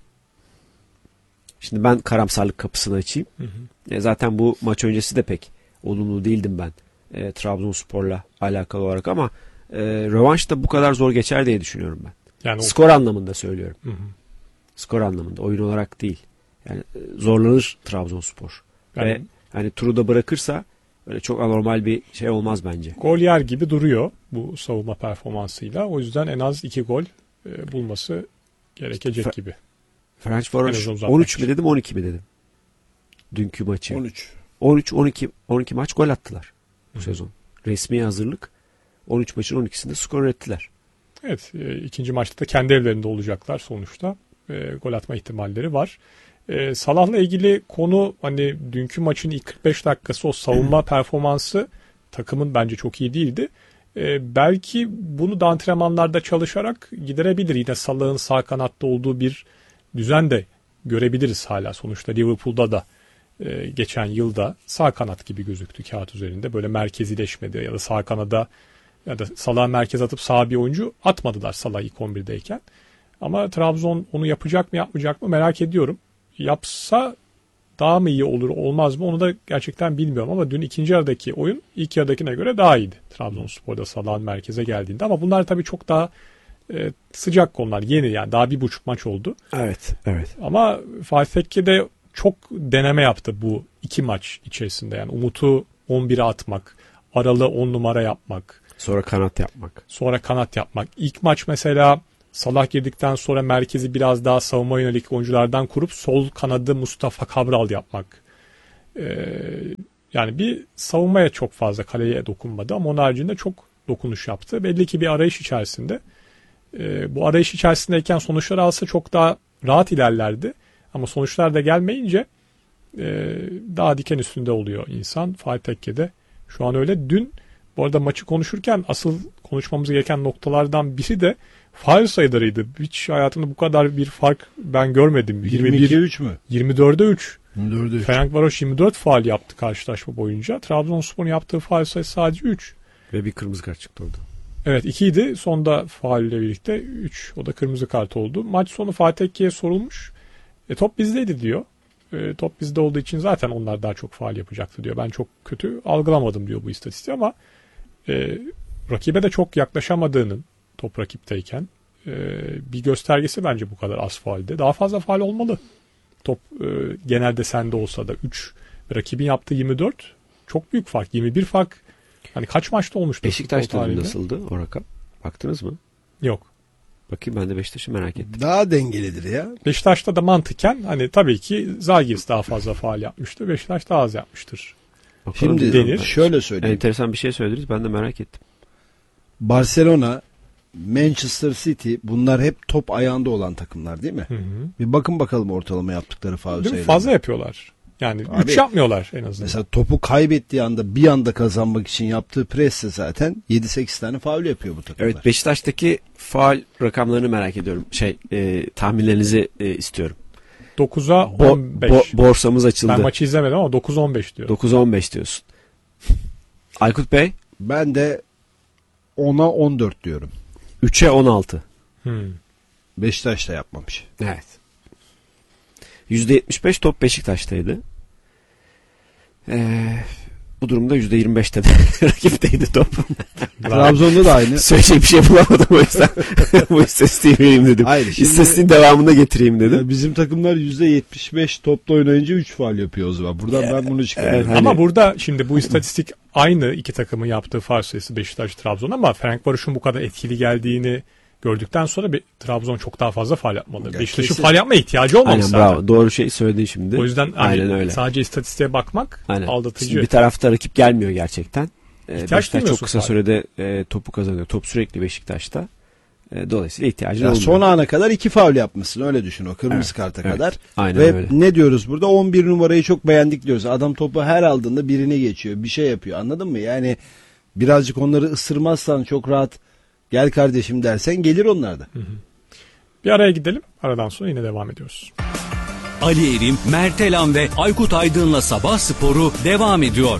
[SPEAKER 2] Şimdi ben karamsarlık kapısını açayım. Hı hı. E zaten bu maç öncesi de pek olumlu değildim ben e, Trabzonspor'la alakalı olarak ama e, rövanş da bu kadar zor geçer diye düşünüyorum ben. Yani skor o... anlamında söylüyorum. Hı hı. Skor anlamında, oyun olarak değil. Yani e, zorlanır Trabzonspor. Yani... Ve hani turu da bırakırsa öyle çok anormal bir şey olmaz bence.
[SPEAKER 1] Gol yer gibi duruyor bu savunma performansıyla. O yüzden en az iki gol e, bulması gerekecek
[SPEAKER 2] F-
[SPEAKER 1] gibi.
[SPEAKER 2] Fenerbahçe on üç mi dedim on iki mi dedim? Dünkü maçı.
[SPEAKER 4] on üç.
[SPEAKER 2] on üç on iki on iki maç gol attılar bu Hı. sezon. Resmi hazırlık on üç maçın on ikisinde skor ürettiler.
[SPEAKER 1] Evet, e, ikinci maçta da kendi evlerinde olacaklar sonuçta. E, gol atma ihtimalleri var. E, Salah'la ilgili konu hani dünkü maçın ilk kırk beş dakikası o savunma performansı takımın bence çok iyi değildi. E, belki bunu da antrenmanlarda çalışarak giderebilir. Yine Salah'ın sağ kanatta olduğu bir düzen de görebiliriz hala. Sonuçta Liverpool'da da e, geçen yılda sağ kanat gibi gözüktü kağıt üzerinde. Böyle merkezileşmedi ya da sağ kanada ya da Salah'ı merkez atıp sağ bir oyuncu atmadılar Salah ilk on birdeyken. Ama Trabzon onu yapacak mı yapmayacak mı merak ediyorum. Yapsa daha mı iyi olur olmaz mı onu da gerçekten bilmiyorum ama dün ikinci yarıdaki oyun ilk yarıdakine göre daha iyiydi. Trabzonspor'da Salah'ın merkeze geldiğinde ama bunlar tabii çok daha e, sıcak konular, yeni yani daha bir buçuk maç oldu.
[SPEAKER 2] Evet, evet.
[SPEAKER 1] Ama Fatih Tekke de çok deneme yaptı bu iki maç içerisinde yani Umut'u on bire atmak, Aral'ı on numara yapmak.
[SPEAKER 2] Sonra kanat yapmak.
[SPEAKER 1] Sonra kanat yapmak. İlk maç mesela Salah girdikten sonra merkezi biraz daha savunma yönelik oyunculardan kurup sol kanadı Mustafa Cabral yapmak. Ee, yani bir savunmaya çok fazla kaleye dokunmadı ama onun haricinde çok dokunuş yaptı. Belli ki bir arayış içerisinde. Ee, bu arayış içerisindeyken sonuçlar alsa çok daha rahat ilerlerdi. Ama sonuçlar da gelmeyince e, daha diken üstünde oluyor insan. Fatih Tekke'de şu an öyle. Dün bu arada maçı konuşurken asıl konuşmamız gereken noktalardan biri de faul sayılarıydı. Hiç hayatımda bu kadar bir fark ben görmedim.
[SPEAKER 4] yirmi ikiye üç mü?
[SPEAKER 1] yirmi dörde üç.
[SPEAKER 4] yirmi dörde üç.
[SPEAKER 1] Fenerbahçe yirmi dört faul yaptı karşılaşma boyunca. Trabzonspor'un yaptığı faul sayısı sadece üç.
[SPEAKER 2] Ve bir kırmızı kart çıktı orada.
[SPEAKER 1] Evet, ikiydi. Sonda faul ile birlikte üç. O da kırmızı kart oldu. Maç sonu Fatih Tekke'ye sorulmuş. E, top bizdeydi diyor. E, top bizde olduğu için zaten onlar daha çok faul yapacaktı diyor. Ben çok kötü algılamadım diyor bu istatistiği ama e, rakibe de çok yaklaşamadığının top rakipteyken e, bir göstergesi bence bu kadar az faulde. Daha fazla faul olmalı. Top e, genelde sende olsa da üç. Rakibin yaptığı yirmi dört çok büyük fark. yirmi bir fark. Hani kaç maçta olmuştu?
[SPEAKER 2] Beşiktaş'ta nasıldı o rakam? Baktınız mı?
[SPEAKER 1] Yok.
[SPEAKER 2] Bakayım, ben de Beşiktaş'ı merak ettim.
[SPEAKER 4] Daha dengelidir ya.
[SPEAKER 1] Beşiktaş'ta da mantıken hani tabii ki Zalgiris daha fazla faul yapmıştı. Beşiktaş daha az yapmıştır.
[SPEAKER 2] Bakalım.
[SPEAKER 4] Şimdi
[SPEAKER 1] denir.
[SPEAKER 4] şöyle söyleyeyim.
[SPEAKER 2] Enteresan bir şey söylediniz, ben de merak ettim.
[SPEAKER 4] Barcelona, Manchester City, bunlar hep top ayağında olan takımlar değil mi?
[SPEAKER 1] Hı hı.
[SPEAKER 4] Bir bakın bakalım ortalama yaptıkları faul
[SPEAKER 1] Değil mi?
[SPEAKER 4] sayılarına.
[SPEAKER 1] Fazla yapıyorlar. Yani
[SPEAKER 4] Abi,
[SPEAKER 1] üç yapmıyorlar en azından.
[SPEAKER 4] Mesela topu kaybettiği anda bir anda kazanmak için yaptığı presle zaten yedi sekiz tane faul yapıyor bu takımlar.
[SPEAKER 2] Evet, Beşiktaş'taki faul rakamlarını merak ediyorum. Şey, e, tahminlerinizi e, istiyorum.
[SPEAKER 1] dokuza
[SPEAKER 2] Bo-
[SPEAKER 1] on beş.
[SPEAKER 2] bo- borsamız açıldı.
[SPEAKER 1] Ben maçı izlemedim ama dokuz on beş diyor.
[SPEAKER 2] dokuz on beş diyorsun. Aykut Bey?
[SPEAKER 4] Ben de ona on dört diyorum.
[SPEAKER 2] üçe on altı.
[SPEAKER 1] Hmm.
[SPEAKER 4] Beşiktaş da yapmamış.
[SPEAKER 2] Evet. yüzde yetmiş beş top Beşiktaş'taydı. Ee, bu durumda yüzde yirmi beşte de rakipteydi top.
[SPEAKER 4] Trabzon'da da aynı.
[SPEAKER 2] Söyleyecek bir şey bulamadım o yüzden. Bu istatistiği vereyim dedim.
[SPEAKER 4] Hayır, şimdi-
[SPEAKER 2] İstatistiğin devamında getireyim dedim.
[SPEAKER 4] Bizim takımlar yüzde yetmiş beş topla oynayınca üç faul yapıyor o zaman. Buradan ben bunu çıkarıyorum.
[SPEAKER 2] Evet, hani-
[SPEAKER 1] Ama burada şimdi bu istatistik aynı iki takımın yaptığı faul sayısı Beşiktaş Trabzon ama Fenerbahçe'nin bu kadar etkili geldiğini gördükten sonra bir, Trabzon çok daha fazla faul yapmalı.
[SPEAKER 4] Ya
[SPEAKER 1] Beşiktaş'ın
[SPEAKER 4] kesin.
[SPEAKER 1] faul yapmaya ihtiyacı olmamış
[SPEAKER 2] Aynen,
[SPEAKER 1] zaten.
[SPEAKER 2] bravo. Doğru şeyi söyledin şimdi.
[SPEAKER 1] O yüzden hani
[SPEAKER 2] Aynen öyle.
[SPEAKER 1] sadece istatistiğe bakmak
[SPEAKER 2] Aynen.
[SPEAKER 1] aldatıcı.
[SPEAKER 2] Şimdi bir tarafta rakip gelmiyor gerçekten. Ee,
[SPEAKER 1] İhtiyaç
[SPEAKER 2] Beşiktaş çok
[SPEAKER 1] duymuyorsun
[SPEAKER 2] kısa
[SPEAKER 1] faul.
[SPEAKER 2] sürede e, topu kazanıyor. Top sürekli Beşiktaş'ta. E, dolayısıyla ihtiyacı
[SPEAKER 4] Ya
[SPEAKER 2] olmuyor.
[SPEAKER 4] son ana kadar iki faul yapmışsın, öyle düşün, o kırmızı
[SPEAKER 2] Evet,
[SPEAKER 4] karta
[SPEAKER 2] evet.
[SPEAKER 4] kadar.
[SPEAKER 2] Aynen
[SPEAKER 4] Ve
[SPEAKER 2] öyle.
[SPEAKER 4] ne diyoruz burada? on bir numarayı çok beğendik diyoruz. Adam topu her aldığında birine geçiyor, bir şey yapıyor, anladın mı? Yani birazcık onları ısırmazsan çok rahat gel kardeşim dersen gelir onlar da.
[SPEAKER 1] Bir araya gidelim. Aradan sonra yine devam ediyoruz.
[SPEAKER 3] Ali Erim, Mert Elan ve Aykut Aydın'la Sabah Sporu devam ediyor.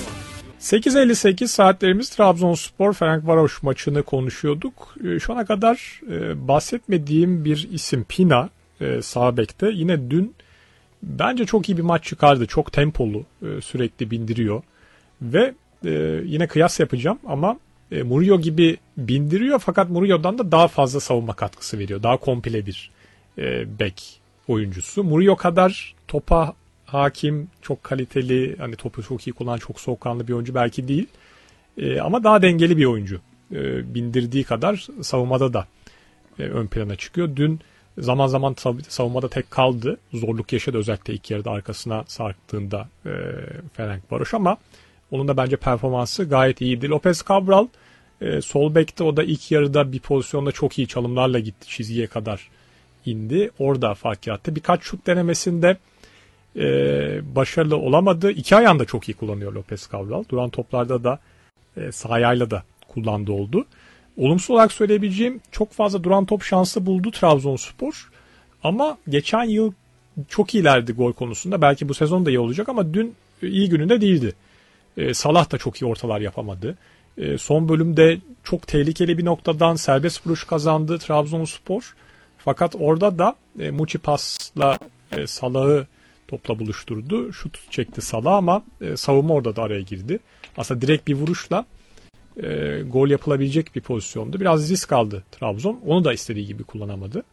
[SPEAKER 1] sekiz elli sekiz saatlerimiz Trabzonspor Fenerbahçe maçını konuşuyorduk. E, Şu ana kadar e, bahsetmediğim bir isim Pina e, sağ bekte. Yine dün bence çok iyi bir maç çıkardı. Çok tempolu, e, sürekli bindiriyor. Ve e, yine kıyas yapacağım ama e, Murillo gibi bindiriyor fakat Murillo'dan da daha fazla savunma katkısı veriyor. Daha komple bir e, bek oyuncusu. Murillo kadar topa hakim, çok kaliteli, hani topu çok iyi kullanan, çok soğukkanlı bir oyuncu belki değil. E, ama daha dengeli bir oyuncu. E, bindirdiği kadar savunmada da e, ön plana çıkıyor. Dün zaman zaman savunmada tek kaldı. Zorluk yaşadı özellikle ilk yarıda arkasına sarktığında e, Fenerbahçe ama onun da bence performansı gayet iyiydi. Lopez Cabral e, sol bekte, o da ilk yarıda bir pozisyonda çok iyi çalımlarla gitti. Çizgiye kadar indi. Orada fark yarattı. Birkaç şut denemesinde e, başarılı olamadı. İki ayağını da çok iyi kullanıyor Lopez Cabral. Duran toplarda da e, sağ ayağıyla da kullandığı oldu. Olumsuz olarak söyleyebileceğim, çok fazla duran top şansı buldu Trabzonspor. Ama geçen yıl çok iyilerdi gol konusunda. Belki bu sezon da iyi olacak ama dün iyi gününde değildi. E, Salah da çok iyi ortalar yapamadı. E, son bölümde çok tehlikeli bir noktadan serbest vuruş kazandı Trabzonspor. Fakat orada da e, Muçi pasla e, Salah'ı topla buluşturdu. Şut çekti Salah ama e, savunma orada da araya girdi. Aslında direkt bir vuruşla e, gol yapılabilecek bir pozisyondu. Biraz risk aldı Trabzon. Onu da istediği gibi kullanamadı.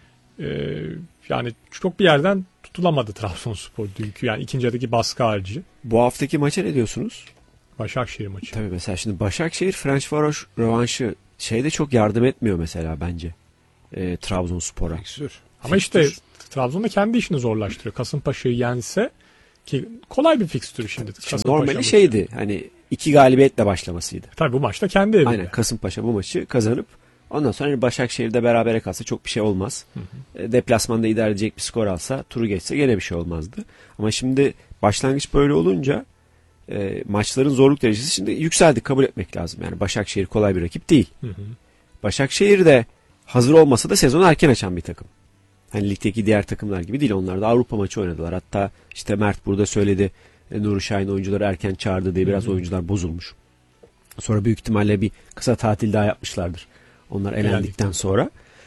[SPEAKER 1] E, yani çok bir yerden tutulamadı Trabzonspor dünkü. Yani ikinci yarıdaki baskı harici.
[SPEAKER 2] Bu haftaki maça ne diyorsunuz?
[SPEAKER 1] Başakşehir maçı.
[SPEAKER 2] Tabii mesela şimdi Başakşehir Fenerbahçe rövanşı şeyde çok yardım etmiyor mesela bence. e, Trabzonspor'a.
[SPEAKER 4] Fiksür.
[SPEAKER 1] Ama işte Trabzon'da kendi işini zorlaştırıyor. Kasımpaşa'yı yense ki kolay bir fikstür şimdi.
[SPEAKER 2] Şimdi normali şeydi hani iki galibiyetle başlamasıydı.
[SPEAKER 1] Tabii bu maçta kendi evinde.
[SPEAKER 2] Aynen, Kasımpaşa bu maçı kazanıp ondan sonra hani Başakşehir'de berabere kalsa çok bir şey olmaz. Hı hı. Deplasmanda idare edecek bir skor alsa, turu geçse gene bir şey olmazdı. Ama şimdi başlangıç böyle olunca e, maçların zorluk derecesi şimdi yükseldi, kabul etmek lazım. Yani Başakşehir kolay bir rakip değil. Hı hı. Başakşehir de hazır olmasa da sezonu erken açan bir takım. Hani ligdeki diğer takımlar gibi değil. Onlar da Avrupa maçı oynadılar. Hatta işte Mert burada söyledi, Nuri Şahin oyuncuları erken çağırdı diye biraz hı hı. oyuncular bozulmuş. Sonra büyük ihtimalle bir kısa tatil daha yapmışlardır. Onlar elendikten sonra.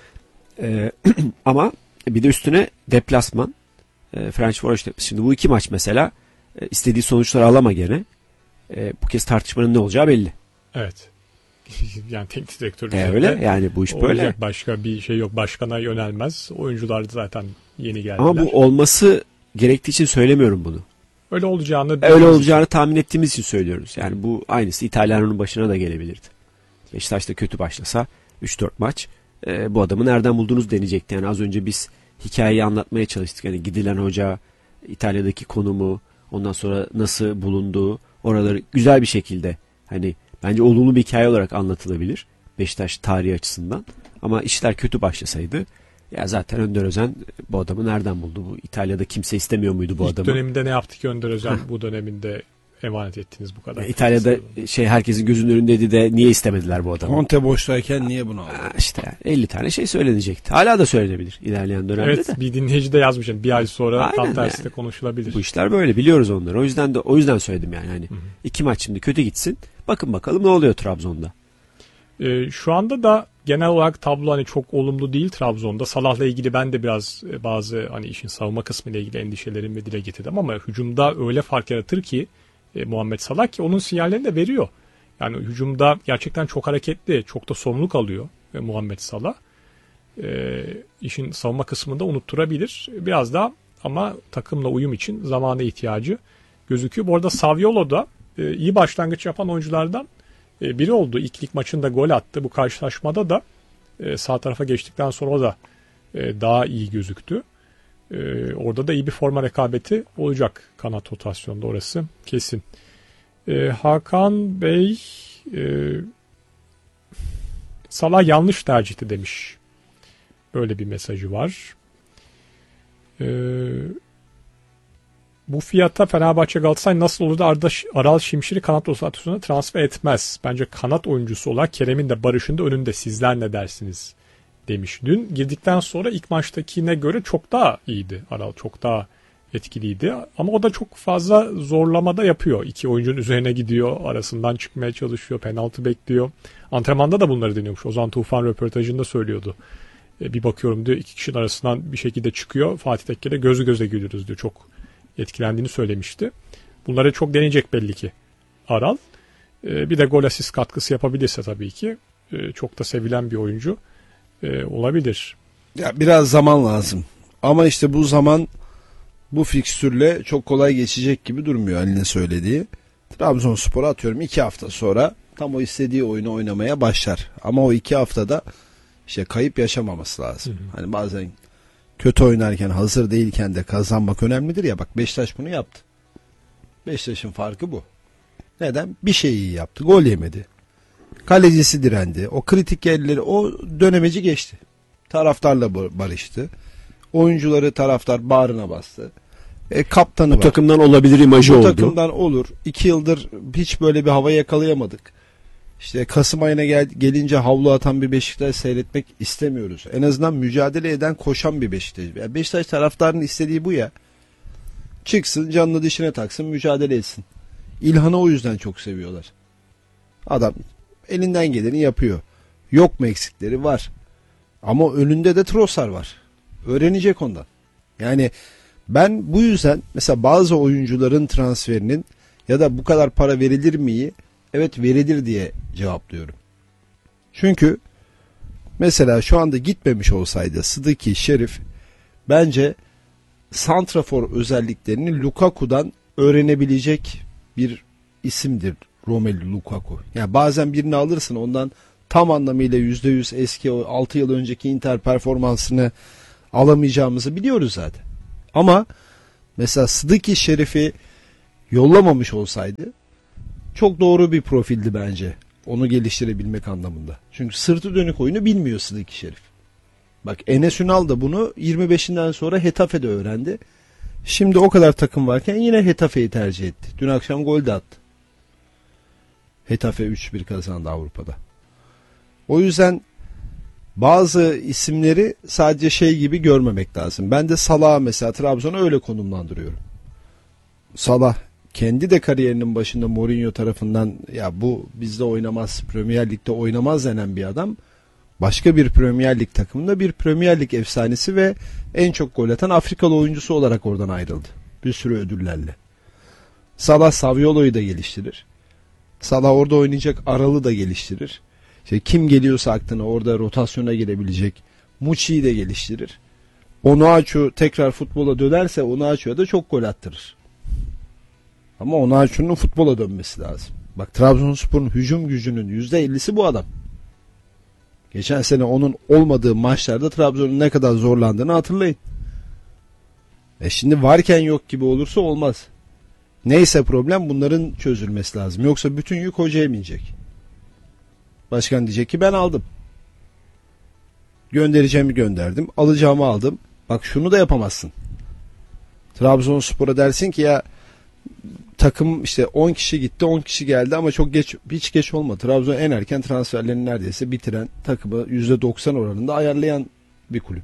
[SPEAKER 2] Ee, ama bir de üstüne deplasman. E, Ferencvaroş deplasman. Şimdi bu iki maç mesela e, istediği sonuçları alama gene. E, bu kez tartışmanın ne olacağı belli.
[SPEAKER 1] Evet. Yani teknik direktör
[SPEAKER 2] e, öyle yani bu iş böyle.
[SPEAKER 1] Olacak başka bir şey yok. Başkana yönelmez. Oyuncular zaten yeni geldiler.
[SPEAKER 2] Ama bu olması gerektiği için söylemiyorum bunu.
[SPEAKER 1] Öyle olacağını
[SPEAKER 2] öyle olacağını için. tahmin ettiğimiz için söylüyoruz. Yani bu aynısı İtalyan'ın başına da gelebilirdi. Beşiktaş'ta kötü başlasa üç dört maç e, bu adamı nereden buldunuz denecekti. Yani az önce biz hikayeyi anlatmaya çalıştık. Yani gidilen hoca, İtalya'daki konumu, ondan sonra nasıl bulunduğu, oraları güzel bir şekilde hani bence olumlu bir hikaye olarak anlatılabilir Beşiktaş tarihi açısından. Ama işler kötü başlasaydı ya zaten Önder Özen bu adamı nereden buldu? Bu İtalya'da kimse istemiyor muydu bu
[SPEAKER 1] İlk
[SPEAKER 2] adamı?
[SPEAKER 1] İlk döneminde ne yaptı ki Önder Özen bu döneminde emanet ettiniz bu kadar?
[SPEAKER 2] Ya İtalya'da şey herkesin gözünün önündeydi de niye istemediler bu adamı?
[SPEAKER 4] Conte boştayken niye bunu aldı?
[SPEAKER 2] Ha, işte elli tane şey söylenecekti. Hala da söylenebilir ilerleyen dönemde
[SPEAKER 1] evet,
[SPEAKER 2] de.
[SPEAKER 1] Evet, bir dinleyici de yazmış. Bir ay sonra
[SPEAKER 2] aynen
[SPEAKER 1] tam tersi
[SPEAKER 2] yani.
[SPEAKER 1] de konuşulabilir.
[SPEAKER 2] Bu işler böyle, biliyoruz onları. O yüzden de o yüzden söyledim yani hani hı hı. iki maç şimdi kötü gitsin. Bakın bakalım ne oluyor Trabzon'da.
[SPEAKER 1] Ee, şu anda da genel olarak tablo hani çok olumlu değil Trabzon'da. Salah'la ilgili ben de biraz bazı hani işin savunma kısmı ile ilgili endişelerimi dile getirdim ama hücumda öyle fark yaratır ki e, Muhammed Salah ki onun sinyallerini de veriyor. Yani hücumda gerçekten çok hareketli, çok da sorumluluk alıyor e, Muhammed Salah. E, işin savunma kısmında unutturabilir. Biraz daha ama takımla uyum için zamana ihtiyacı gözüküyor. Bu arada Saviolo da e, iyi başlangıç yapan oyunculardan e, biri oldu. İlk lig maçında gol attı. Bu karşılaşmada da e, sağ tarafa geçtikten sonra o da e, daha iyi gözüktü. E, orada da iyi bir forma rekabeti olacak kanat rotasyonda, orası kesin. E, Hakan Bey e, Salah yanlış tercihti demiş. Böyle bir mesajı var. E, bu fiyata Fenerbahçe Galatasaray nasıl olur da Arda, Aral Şimşir'i kanat rotasyonuna transfer etmez. Bence kanat oyuncusu olarak Kerem'in de Barış'ın da önünde. Sizler ne dersiniz? Demiş. Dün girdikten sonra ilk maçtakine göre çok daha iyiydi Aral. Çok daha etkiliydi. Ama o da çok fazla zorlamada yapıyor. İki oyuncunun üzerine gidiyor. Arasından çıkmaya çalışıyor. Penaltı bekliyor. Antrenmanda da bunları deniyormuş. Ozan Tufan röportajında söylüyordu. E, bir bakıyorum diyor, iki kişinin arasından bir şekilde çıkıyor. Fatih Tekke'de gözü göze geliyoruz diyor. Çok etkilendiğini söylemişti. Bunları çok deneyecek belli ki Aral. E, bir de gol asist katkısı yapabilirse tabii ki e, çok da sevilen bir oyuncu e, olabilir.
[SPEAKER 4] Ya biraz zaman lazım. Ama işte bu zaman bu fikstürle çok kolay geçecek gibi durmuyor Ali'nin söylediği. Trabzonspor'a atıyorum iki hafta sonra tam o istediği oyunu oynamaya başlar. Ama o iki haftada işte kayıp yaşamaması lazım. Hı hı. Hani bazen kötü oynarken, hazır değilken de kazanmak önemlidir ya. Bak Beşiktaş bunu yaptı. Beşiktaş'ın farkı bu. Neden? Bir şey iyi yaptı. Gol yemedi. Kalecisi direndi. O kritik yerleri, o dönemeci geçti. Taraftarla barıştı. Oyuncuları taraftar bağrına bastı. E, kaptanı
[SPEAKER 2] bu
[SPEAKER 4] var.
[SPEAKER 2] takımdan olabilir imajı
[SPEAKER 4] bu
[SPEAKER 2] oldu.
[SPEAKER 4] Bu takımdan olur. İki yıldır hiç böyle bir hava yakalayamadık. İşte Kasım ayına gel, gelince havlu atan bir Beşiktaş seyretmek istemiyoruz. En azından mücadele eden, koşan bir Beşiktaş. Yani Beşiktaş taraftarının istediği bu ya. Çıksın, canını dişine taksın, mücadele etsin. İlhan'ı o yüzden çok seviyorlar. Adam elinden geleni yapıyor. Yok mu eksikleri? Var. Ama önünde de Trossard var. Öğrenecek ondan. Yani ben bu yüzden mesela bazı oyuncuların transferinin ya da bu kadar para verilir miyi? Evet verilir diye cevaplıyorum. Çünkü mesela şu anda gitmemiş olsaydı Sıdıki, Şerif bence santrafor özelliklerini Lukaku'dan öğrenebilecek bir isimdir Romelu Lukaku. Yani bazen birini alırsın, ondan tam anlamıyla yüzde yüz eski o altı yıl önceki Inter performansını alamayacağımızı biliyoruz zaten. Ama mesela Sıdıki Şerif'i yollamamış olsaydı çok doğru bir profildi bence. Onu geliştirebilmek anlamında. Çünkü sırtı dönük oyunu bilmiyor Sıdıki Şerif. Bak Enes Ünal da bunu yirmi beşinden sonra Hetafe'de öğrendi. Şimdi o kadar takım varken yine Hetafe'yi tercih etti. Dün akşam gol de attı. Hetafe üç bir kazandı Avrupa'da. O yüzden bazı isimleri sadece şey gibi görmemek lazım. Ben de Salah'ı mesela Trabzon'a öyle konumlandırıyorum. Salah kendi de kariyerinin başında Mourinho tarafından ya bu bizde oynamaz, Premier Lig'de oynamaz denen bir adam. Başka bir Premier Lig takımında bir Premier Lig efsanesi ve en çok gol atan Afrikalı oyuncusu olarak oradan ayrıldı. Bir sürü ödüllerle. Salah Saviolo'yu da geliştirir. Salah orada oynayacak Aral'ı da geliştirir. İşte kim geliyorsa aklına orada rotasyona girebilecek Muçi'yi de geliştirir. Onuachu tekrar futbola dönerse Onuachu'ya da çok gol attırır. Ama Onuachu'nun futbola dönmesi lazım. Bak Trabzonspor'un hücum gücünün yüzde ellisi bu adam. Geçen sene onun olmadığı maçlarda Trabzon'un ne kadar zorlandığını hatırlayın. E şimdi varken yok gibi olursa olmaz. Neyse problem bunların çözülmesi lazım. Yoksa bütün yük hocaya binecek. Başkan diyecek ki ben aldım. Göndereceğimi gönderdim. Alacağımı aldım. Bak şunu da yapamazsın. Trabzonspor'a dersin ki ya takım işte on kişi gitti on kişi geldi ama çok geç hiç geç olmadı. Trabzon en erken transferlerini neredeyse bitiren takımı yüzde doksan oranında ayarlayan bir kulüp.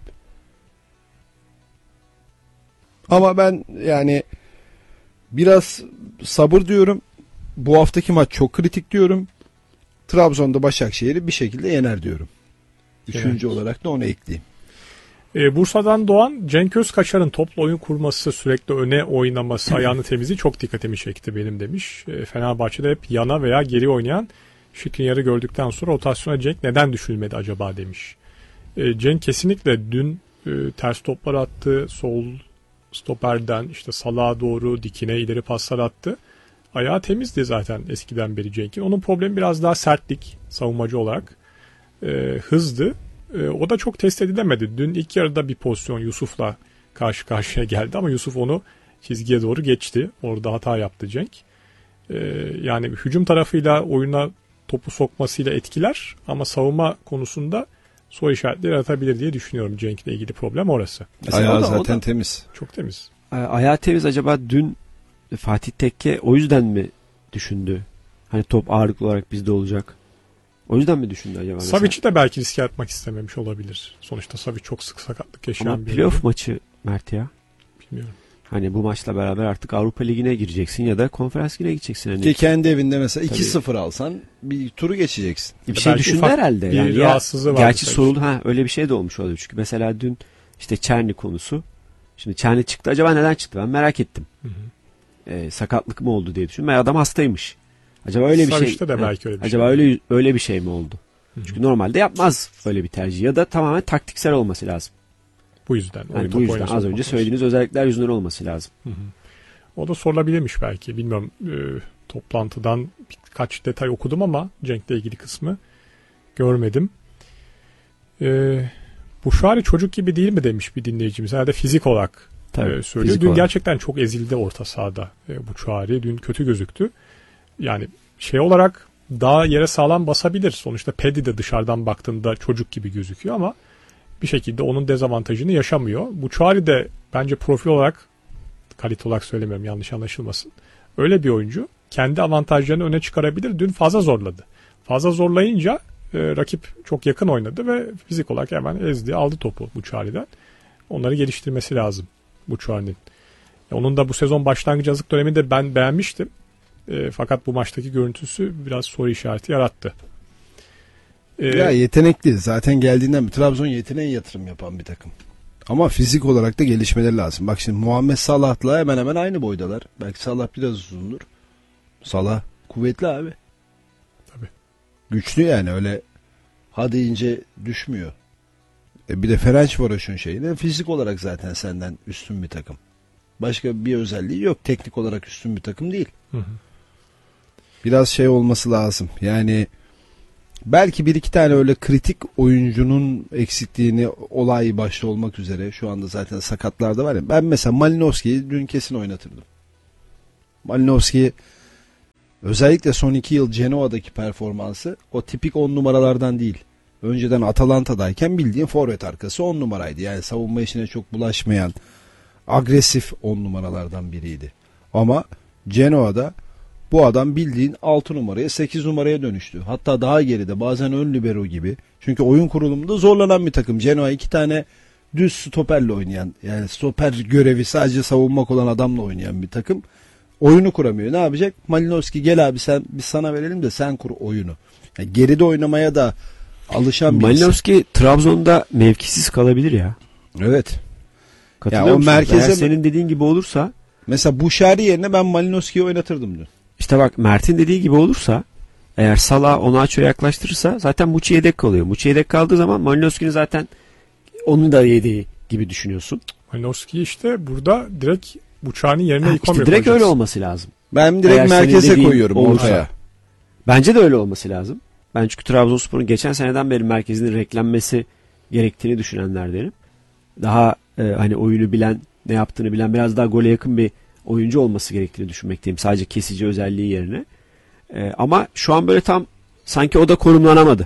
[SPEAKER 4] Ama ben yani biraz sabır diyorum. Bu haftaki maç çok kritik diyorum. Trabzon'da Başakşehir'i bir şekilde yener diyorum. Üçüncü evet. olarak da onu ekleyeyim.
[SPEAKER 1] E, Bursa'dan doğan Cenk Özkaçar'ın topla oyun kurması, sürekli öne oynaması, ayağını temizliği çok dikkatimi çekti benim demiş. E, Fenerbahçe'de hep yana veya geri oynayan Skriniar'ı gördükten sonra rotasyona Cenk neden düşülmedi acaba demiş. E, Cenk kesinlikle dün e, ters toplar attı, sol stoperden işte Salah'a doğru dikine ileri paslar attı. Ayağı temizdi zaten eskiden beri Cenk'in. Onun problemi biraz daha sertlik savunmacı olarak. E, hızdı. E, o da çok test edilemedi. Dün ilk yarıda bir pozisyon Yusuf'la karşı karşıya geldi ama Yusuf onu çizgiye doğru geçti. Orada hata yaptı Cenk. E, yani hücum tarafıyla oyuna topu sokmasıyla etkiler ama savunma konusunda soru işaretleri yaratabilir diye düşünüyorum. Cenk'le ilgili problem orası.
[SPEAKER 4] Ayağı
[SPEAKER 2] o da,
[SPEAKER 4] zaten
[SPEAKER 2] o da,
[SPEAKER 4] temiz.
[SPEAKER 1] Çok temiz.
[SPEAKER 2] Ayağı temiz acaba dün Fatih Tekke o yüzden mi düşündü? Hani top ağırlıklı olarak bizde olacak. O yüzden mi düşündü acaba?
[SPEAKER 1] Savic'i de belki riske atmak istememiş olabilir. Sonuçta Savic çok sık sakatlık yaşayan
[SPEAKER 2] ama
[SPEAKER 1] bir
[SPEAKER 2] playoff maçı Mert ya.
[SPEAKER 1] Bilmiyorum.
[SPEAKER 2] Hani bu maçla beraber artık Avrupa Ligi'ne gireceksin ya da Konferans Ligi'ne gideceksin. Hani.
[SPEAKER 4] Ki kendi evinde mesela iki sıfır alsan bir turu geçeceksin.
[SPEAKER 2] Bir şey düşündü herhalde.
[SPEAKER 1] Bir
[SPEAKER 2] yani
[SPEAKER 1] rahatsızlığı var.
[SPEAKER 2] Gerçi soruldu ha öyle bir şey de olmuş olabilir. Çünkü mesela dün işte Çerni konusu. Şimdi Çerni çıktı. Acaba neden çıktı? Ben merak ettim. Hı hı. Ee, sakatlık mı oldu diye düşündüm. Adam hastaymış. Acaba öyle bir
[SPEAKER 1] Savic'te
[SPEAKER 2] şey.
[SPEAKER 1] de belki öyle bir
[SPEAKER 2] acaba
[SPEAKER 1] şey.
[SPEAKER 2] öyle öyle bir şey mi oldu? Hı hı. Çünkü normalde yapmaz öyle bir tercih ya da tamamen taktiksel olması lazım.
[SPEAKER 1] Bu yüzden.
[SPEAKER 2] Yani bu yüzden az önce söylediğiniz özellikler yüzünden olması lazım.
[SPEAKER 1] Hı hı. O da sorulabilirmiş belki. Bilmiyorum. E, toplantıdan birkaç detay okudum ama Cenk'le ilgili kısmı görmedim. E, Buşari çocuk gibi değil mi demiş bir dinleyicimiz. Herhalde fizik olarak
[SPEAKER 2] Tabii,
[SPEAKER 1] e, söylüyor.
[SPEAKER 2] fizik
[SPEAKER 1] Dün
[SPEAKER 2] olarak.
[SPEAKER 1] Gerçekten çok ezildi orta sahada e, Buşari. Dün kötü gözüktü. Yani şey olarak daha yere sağlam basabilir. Sonuçta Pedi de dışarıdan baktığında çocuk gibi gözüküyor ama bir şekilde onun dezavantajını yaşamıyor. Buşari de bence profil olarak, kalite olarak söylemiyorum yanlış anlaşılmasın, öyle bir oyuncu. Kendi avantajlarını öne çıkarabilir. Dün fazla zorladı. Fazla zorlayınca e, rakip çok yakın oynadı ve fizik olarak hemen ezdi, aldı topu Buşari'den. Onları geliştirmesi lazım Buşari'nin. E, onun da bu sezon başlangıç hazırlık döneminde ben beğenmiştim. E, fakat bu maçtaki görüntüsü biraz soru işareti yarattı. E,
[SPEAKER 4] Ya yetenekli. Zaten geldiğinden beri Trabzon yeteneğe yatırım yapan bir takım. Ama fizik olarak da gelişmeleri lazım. Bak şimdi Muhammed Salah'la hemen hemen aynı boydalar. Belki Salah biraz uzundur. Salah kuvvetli abi.
[SPEAKER 1] Tabii.
[SPEAKER 4] Güçlü yani öyle ha deyince düşmüyor. E bir de Ferencvaros'un şeyi fizik olarak zaten senden üstün bir takım. Başka bir özelliği yok. Teknik olarak üstün bir takım değil.
[SPEAKER 1] Hı hı.
[SPEAKER 4] Biraz şey olması lazım. Yani Belki bir iki tane öyle kritik oyuncunun eksikliğini, olay başta olmak üzere, şu anda zaten sakatlar da var ya. Ben mesela Malinovski'yi dün kesin oynatırdım. Malinovski özellikle son iki yıl Genoa'daki performansı o tipik on numaralardan değil. Önceden Atalanta'dayken bildiğin forvet arkası on numaraydı. Yani savunma işine çok bulaşmayan, agresif on numaralardan biriydi. Ama Genoa'da bu adam bildiğin altı numaraya, sekiz numaraya dönüştü. Hatta daha geride, bazen ön libero gibi. Çünkü oyun kurulumunda zorlanan bir takım. Genoa iki tane düz stoperle oynayan, yani stoper görevi sadece savunmak olan adamla oynayan bir takım. Oyunu kuramıyor. Ne yapacak? Malinovski, gel abi sen, biz sana verelim de sen kur oyunu. Yani geride oynamaya da alışan bir
[SPEAKER 2] Malinovski insan. Trabzon'da mevkisiz kalabilir ya.
[SPEAKER 4] Evet.
[SPEAKER 2] Katılıyor
[SPEAKER 4] ya o
[SPEAKER 2] musunuz?
[SPEAKER 4] merkeze,
[SPEAKER 2] eğer senin dediğin gibi olursa,
[SPEAKER 4] mesela Buşari yerine ben Malinovski'yi oynatırdım dün.
[SPEAKER 2] İşte bak, Mert'in dediği gibi olursa, eğer Salah Onaço'ya yaklaştırırsa zaten Muçi yedek kalıyor. Muçi yedek kaldığı zaman Malinovski'nin zaten onu da yedeği gibi düşünüyorsun.
[SPEAKER 1] Malinovski işte burada direkt Buçak'ın yerine
[SPEAKER 2] Ha,
[SPEAKER 1] ikon
[SPEAKER 2] işte direkt
[SPEAKER 1] yapacağız.
[SPEAKER 2] öyle olması lazım.
[SPEAKER 4] Ben direkt
[SPEAKER 2] Eğer senin
[SPEAKER 4] merkeze
[SPEAKER 2] dediğin
[SPEAKER 4] koyuyorum
[SPEAKER 2] olursa.
[SPEAKER 4] ortaya.
[SPEAKER 2] Bence de öyle olması lazım. Ben çünkü Trabzonspor'un geçen seneden beri merkezinin renklenmesi gerektiğini düşünenlerdenim. Daha e, hani oyunu bilen, ne yaptığını bilen, biraz daha gole yakın bir oyuncu olması gerektiğini düşünmekteyim. Sadece kesici özelliği yerine. E, ama şu an böyle tam sanki o da konumlanamadı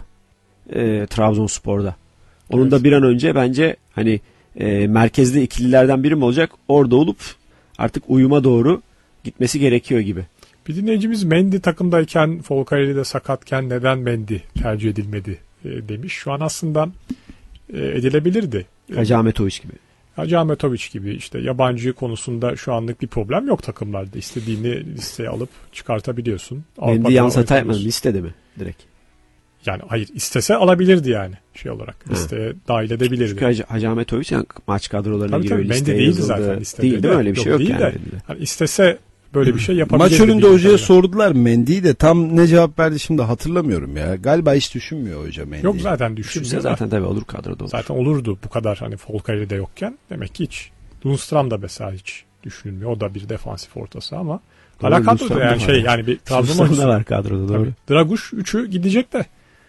[SPEAKER 2] e, Trabzonspor'da. Onun
[SPEAKER 1] Evet.
[SPEAKER 2] da bir an önce bence hani e, merkezde ikililerden biri mi olacak? Orada olup artık uyuma doğru gitmesi gerekiyor gibi.
[SPEAKER 1] Bir dinleyicimiz Mendy takımdayken, Folcarelli de sakatken neden Mendy tercih edilmedi e, demiş. Şu an aslında e, edilebilirdi.
[SPEAKER 2] Hacı Ahmetoviç gibi.
[SPEAKER 1] Hacı Ahmetoviç gibi işte yabancı konusunda şu anlık bir problem yok takımlarda. İstediğini listeye alıp çıkartabiliyorsun.
[SPEAKER 2] Mendy yalnız hata yapmadı. Listede mi direkt?
[SPEAKER 1] Yani hayır, istese alabilirdi yani şey olarak.
[SPEAKER 2] Ha.
[SPEAKER 1] Listeye dahil edebilirdi.
[SPEAKER 2] Çünkü Hacı, Hacı Ahmetoviç yani maç kadrolarına
[SPEAKER 1] Tabii
[SPEAKER 2] giriyor.
[SPEAKER 1] tabii, Mendy
[SPEAKER 2] Listeye
[SPEAKER 1] değildi
[SPEAKER 2] yazıldı.
[SPEAKER 1] zaten listede.
[SPEAKER 2] Değil değil mi? Öyle bir
[SPEAKER 1] Yok,
[SPEAKER 2] şey yok
[SPEAKER 1] değil
[SPEAKER 2] yani.
[SPEAKER 1] de. Hani istese böyle bir şey yapabilirdi.
[SPEAKER 4] Maç önünde
[SPEAKER 1] bir
[SPEAKER 4] hocaya
[SPEAKER 1] kadarıyla.
[SPEAKER 4] sordular Mendy'yi de, tam ne cevap verdi şimdi hatırlamıyorum ya. Galiba hiç düşünmüyor hoca Mendy'yi.
[SPEAKER 1] Yok zaten
[SPEAKER 2] Düşünse
[SPEAKER 1] düşünmüyor.
[SPEAKER 2] zaten tabii olur, kadroda olur.
[SPEAKER 1] Zaten olurdu bu kadar hani Folcarelli de yokken. Demek ki hiç. Lundstram da mesela hiç düşünülmüyor. O da bir defansif ortası ama
[SPEAKER 2] Doğru,
[SPEAKER 1] hala kadroda
[SPEAKER 2] Lundstram da
[SPEAKER 1] yani
[SPEAKER 2] var
[SPEAKER 1] şey
[SPEAKER 2] ya.
[SPEAKER 1] yani bir Trabzon
[SPEAKER 2] Trabzon'da
[SPEAKER 1] oyuncusu.
[SPEAKER 2] var kadroda, doğru.
[SPEAKER 1] Tabii. Draguş üçü gidecek de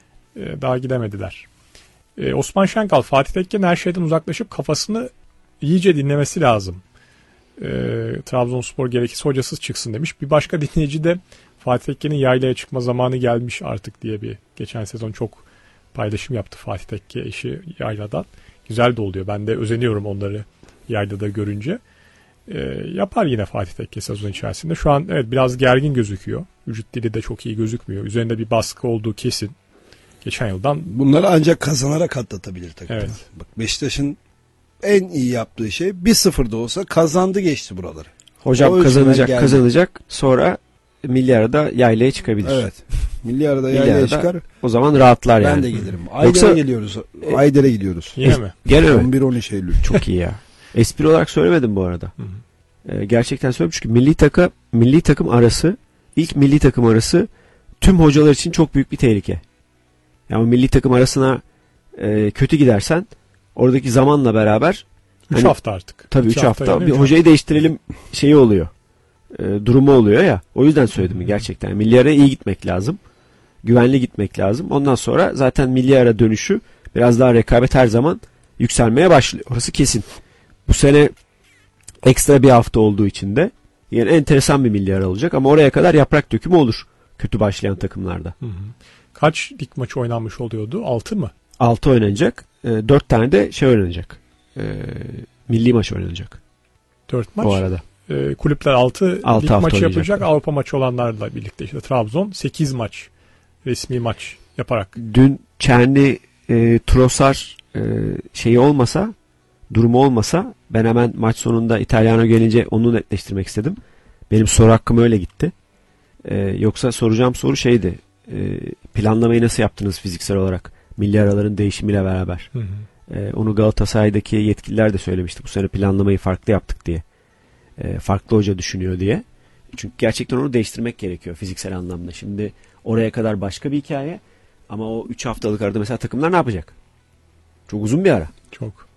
[SPEAKER 1] e, daha gidemediler. E, Osman Şenkal, Fatih Tekke'nin her şeyden uzaklaşıp kafasını iyice dinlemesi lazım. E, Trabzonspor gerekirse hocasız çıksın demiş. Bir başka dinleyici de Fatih Tekke'nin yaylaya çıkma zamanı gelmiş artık diye bir geçen sezon çok paylaşım yaptı Fatih Tekke eşi yayladan. Güzel de oluyor. Ben de özeniyorum onları yaylada görünce. E, yapar yine Fatih Tekke sezon içerisinde. Şu an evet biraz gergin gözüküyor. Vücut dili de çok iyi gözükmüyor. Üzerinde bir baskı olduğu kesin. Geçen yıldan.
[SPEAKER 4] Bunları ancak kazanarak atlatabilir takım.
[SPEAKER 1] Evet.
[SPEAKER 4] Bak, Beşiktaş'ın en iyi yaptığı şey bir sıfırda olsa kazandı geçti buraları.
[SPEAKER 2] Hocam
[SPEAKER 4] O
[SPEAKER 2] kazanacak
[SPEAKER 4] geldi.
[SPEAKER 2] kazanacak sonra milli arada yaylaya çıkabilir.
[SPEAKER 4] Evet. Milli arada
[SPEAKER 2] Milli
[SPEAKER 4] yaylaya
[SPEAKER 2] arada
[SPEAKER 4] çıkar.
[SPEAKER 2] O zaman rahatlar
[SPEAKER 4] Ben
[SPEAKER 2] yani.
[SPEAKER 4] de gelirim. Ayder'e
[SPEAKER 2] Yoksa-
[SPEAKER 4] geliyoruz. Ayder'e gidiyoruz.
[SPEAKER 1] Yine mi?
[SPEAKER 2] Gene mi?
[SPEAKER 4] on bir on üç Eylül.
[SPEAKER 2] Çok iyi ya. Espri olarak söylemedim bu arada.
[SPEAKER 1] Hı hı.
[SPEAKER 2] Ee, gerçekten söylüyorum çünkü milli takım milli takım arası, ilk milli takım arası tüm hocalar için çok büyük bir tehlike. Yani milli takım arasına e, kötü gidersen oradaki zamanla beraber
[SPEAKER 1] üç
[SPEAKER 2] hani,
[SPEAKER 1] hafta artık.
[SPEAKER 2] tabii
[SPEAKER 1] İki
[SPEAKER 2] üç hafta
[SPEAKER 1] yerine
[SPEAKER 2] bir
[SPEAKER 1] üç
[SPEAKER 2] hocayı değiştirelim şeyi oluyor. E, durumu oluyor ya. O yüzden söyledim
[SPEAKER 1] Hı.
[SPEAKER 2] gerçekten. Milli araya iyi gitmek lazım. Güvenli gitmek lazım. Ondan sonra zaten milli ara dönüşü biraz daha rekabet her zaman yükselmeye başlıyor. Orası kesin. Bu sene ekstra bir hafta olduğu için de yani enteresan bir milli ara olacak ama oraya kadar yaprak dökümü olur kötü başlayan takımlarda.
[SPEAKER 1] Hı hı. Kaç lig maçı oynanmış oluyordu? altı mı?
[SPEAKER 2] altı oynanacak. dört tane de şey oynanacak. E, milli maç oynanacak.
[SPEAKER 1] dört maç.
[SPEAKER 2] Bu arada.
[SPEAKER 1] E, kulüpler altı
[SPEAKER 2] Altı
[SPEAKER 1] lig
[SPEAKER 2] hafta
[SPEAKER 1] maçı yapacak.
[SPEAKER 2] oynayacaklar.
[SPEAKER 1] Avrupa maçı olanlarla birlikte işte Trabzon sekiz maç. Resmi maç yaparak.
[SPEAKER 2] Dün Çerni e, Trossard e, şeyi olmasa, durumu olmasa ben hemen maç sonunda İtalyano gelince onu netleştirmek istedim. Benim soru hakkım öyle gitti. E, yoksa soracağım soru şeydi. E, planlamayı nasıl yaptınız fiziksel olarak? Milli araların değişimiyle beraber.
[SPEAKER 1] Hı hı.
[SPEAKER 2] E, onu Galatasaray'daki yetkililer de söylemişti. Bu sene planlamayı farklı yaptık diye. E, farklı hoca düşünüyor diye. Çünkü gerçekten onu değiştirmek gerekiyor fiziksel anlamda. Şimdi oraya kadar başka bir hikaye. Ama o üç haftalık arada mesela takımlar ne yapacak? Çok uzun bir ara.
[SPEAKER 1] Çok.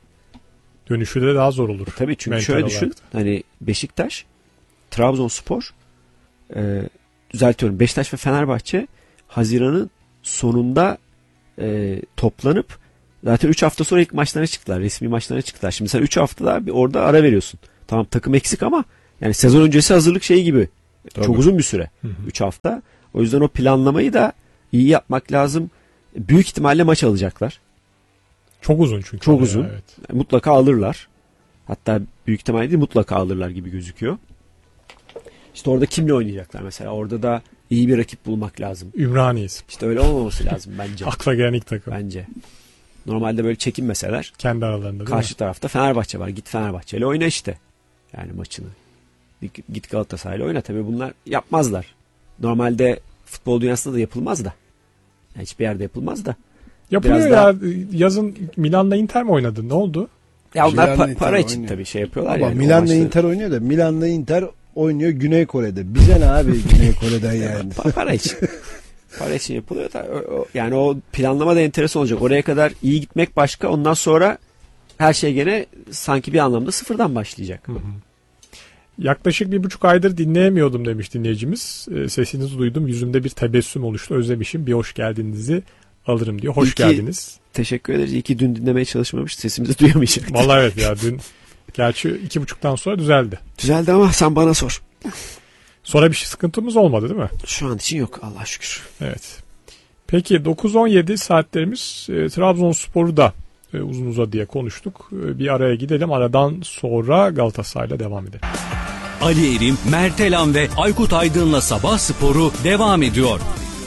[SPEAKER 1] Dönüşü de daha zor olur.
[SPEAKER 2] E tabii çünkü
[SPEAKER 1] Mental
[SPEAKER 2] şöyle
[SPEAKER 1] olarak
[SPEAKER 2] düşün.
[SPEAKER 1] da.
[SPEAKER 2] Hani Beşiktaş, Trabzonspor, e, düzeltiyorum Beşiktaş ve Fenerbahçe Haziran'ın sonunda e, toplanıp zaten üç hafta sonra ilk maçlarına çıktılar. Resmi maçlarına çıktılar. Şimdi sen üç haftada bir orada ara veriyorsun. Tamam takım eksik ama yani sezon öncesi hazırlık şeyi gibi.
[SPEAKER 4] Tabii.
[SPEAKER 2] Çok uzun bir süre. üç hafta. O yüzden o planlamayı da iyi yapmak lazım. Büyük ihtimalle maç alacaklar.
[SPEAKER 1] Çok uzun çünkü.
[SPEAKER 2] Çok
[SPEAKER 1] ya,
[SPEAKER 2] uzun.
[SPEAKER 1] Evet.
[SPEAKER 2] Mutlaka alırlar. Hatta büyük ihtimalle değil mutlaka alırlar gibi gözüküyor. İşte orada kimle oynayacaklar mesela? Orada da iyi bir rakip bulmak lazım.
[SPEAKER 1] Ümraniye'yiz.
[SPEAKER 2] İşte öyle olmaması lazım bence.
[SPEAKER 1] Akla gelen ilk takım.
[SPEAKER 2] Bence. Normalde böyle çekinmeseler
[SPEAKER 1] Kendi aralarında değil
[SPEAKER 2] karşı
[SPEAKER 1] mi?
[SPEAKER 2] tarafta Fenerbahçe var. Git Fenerbahçe'yle oyna işte. Yani maçını. Git Galatasaray'la oyna. Tabii bunlar yapmazlar. Normalde futbol dünyasında da yapılmaz da. Yani hiçbir yerde yapılmaz da.
[SPEAKER 1] Yapılıyor
[SPEAKER 2] Biraz
[SPEAKER 1] ya.
[SPEAKER 2] daha-
[SPEAKER 1] Yazın Milan'la Inter mi oynadın? Ne oldu?
[SPEAKER 2] Ya onlar
[SPEAKER 4] Milan'la
[SPEAKER 2] pa-
[SPEAKER 4] Inter
[SPEAKER 2] para için
[SPEAKER 4] oynuyor.
[SPEAKER 2] tabii şey yapıyorlar
[SPEAKER 4] Ama
[SPEAKER 2] yani. o
[SPEAKER 4] Milan'la
[SPEAKER 2] maçları-
[SPEAKER 4] Inter oynuyor da Milan'la Inter oynuyor Güney Kore'de. Bize ne abi Güney Kore'den yani.
[SPEAKER 2] Pa- para için. Para için yapılıyor da o- o- yani o planlama da enteresan olacak. Oraya kadar iyi gitmek başka. Ondan sonra her şey gene sanki bir anlamda sıfırdan başlayacak.
[SPEAKER 1] Yaklaşık bir buçuk aydır dinleyemiyordum demiş dinleyicimiz. E, sesinizi duydum. Yüzümde bir tebessüm oluştu. Özlemişim. Bir hoş geldinizi alırım diyor. Hoş
[SPEAKER 2] İyi ki-
[SPEAKER 1] geldiniz.
[SPEAKER 2] Teşekkür ederiz. İyi ki dün dinlemeye çalışmamış. Sesimizi duyamayacaktık.
[SPEAKER 1] Vallahi evet ya dün gerçi iki buçuktan sonra düzeldi.
[SPEAKER 2] Düzeldi ama sen bana sor.
[SPEAKER 1] Sonra bir şey sıkıntımız olmadı değil mi?
[SPEAKER 2] Şu an için yok Allah'a şükür.
[SPEAKER 1] Evet. Peki dokuz on yedi saatlerimiz e, Trabzonspor'u da e, uzun uzadıya konuştuk. E, bir araya gidelim. Aradan sonra Galatasaray'la devam edelim.
[SPEAKER 3] Ali Erim, Mert Elan ve Aykut Aydın'la Sabah Sporu devam ediyor.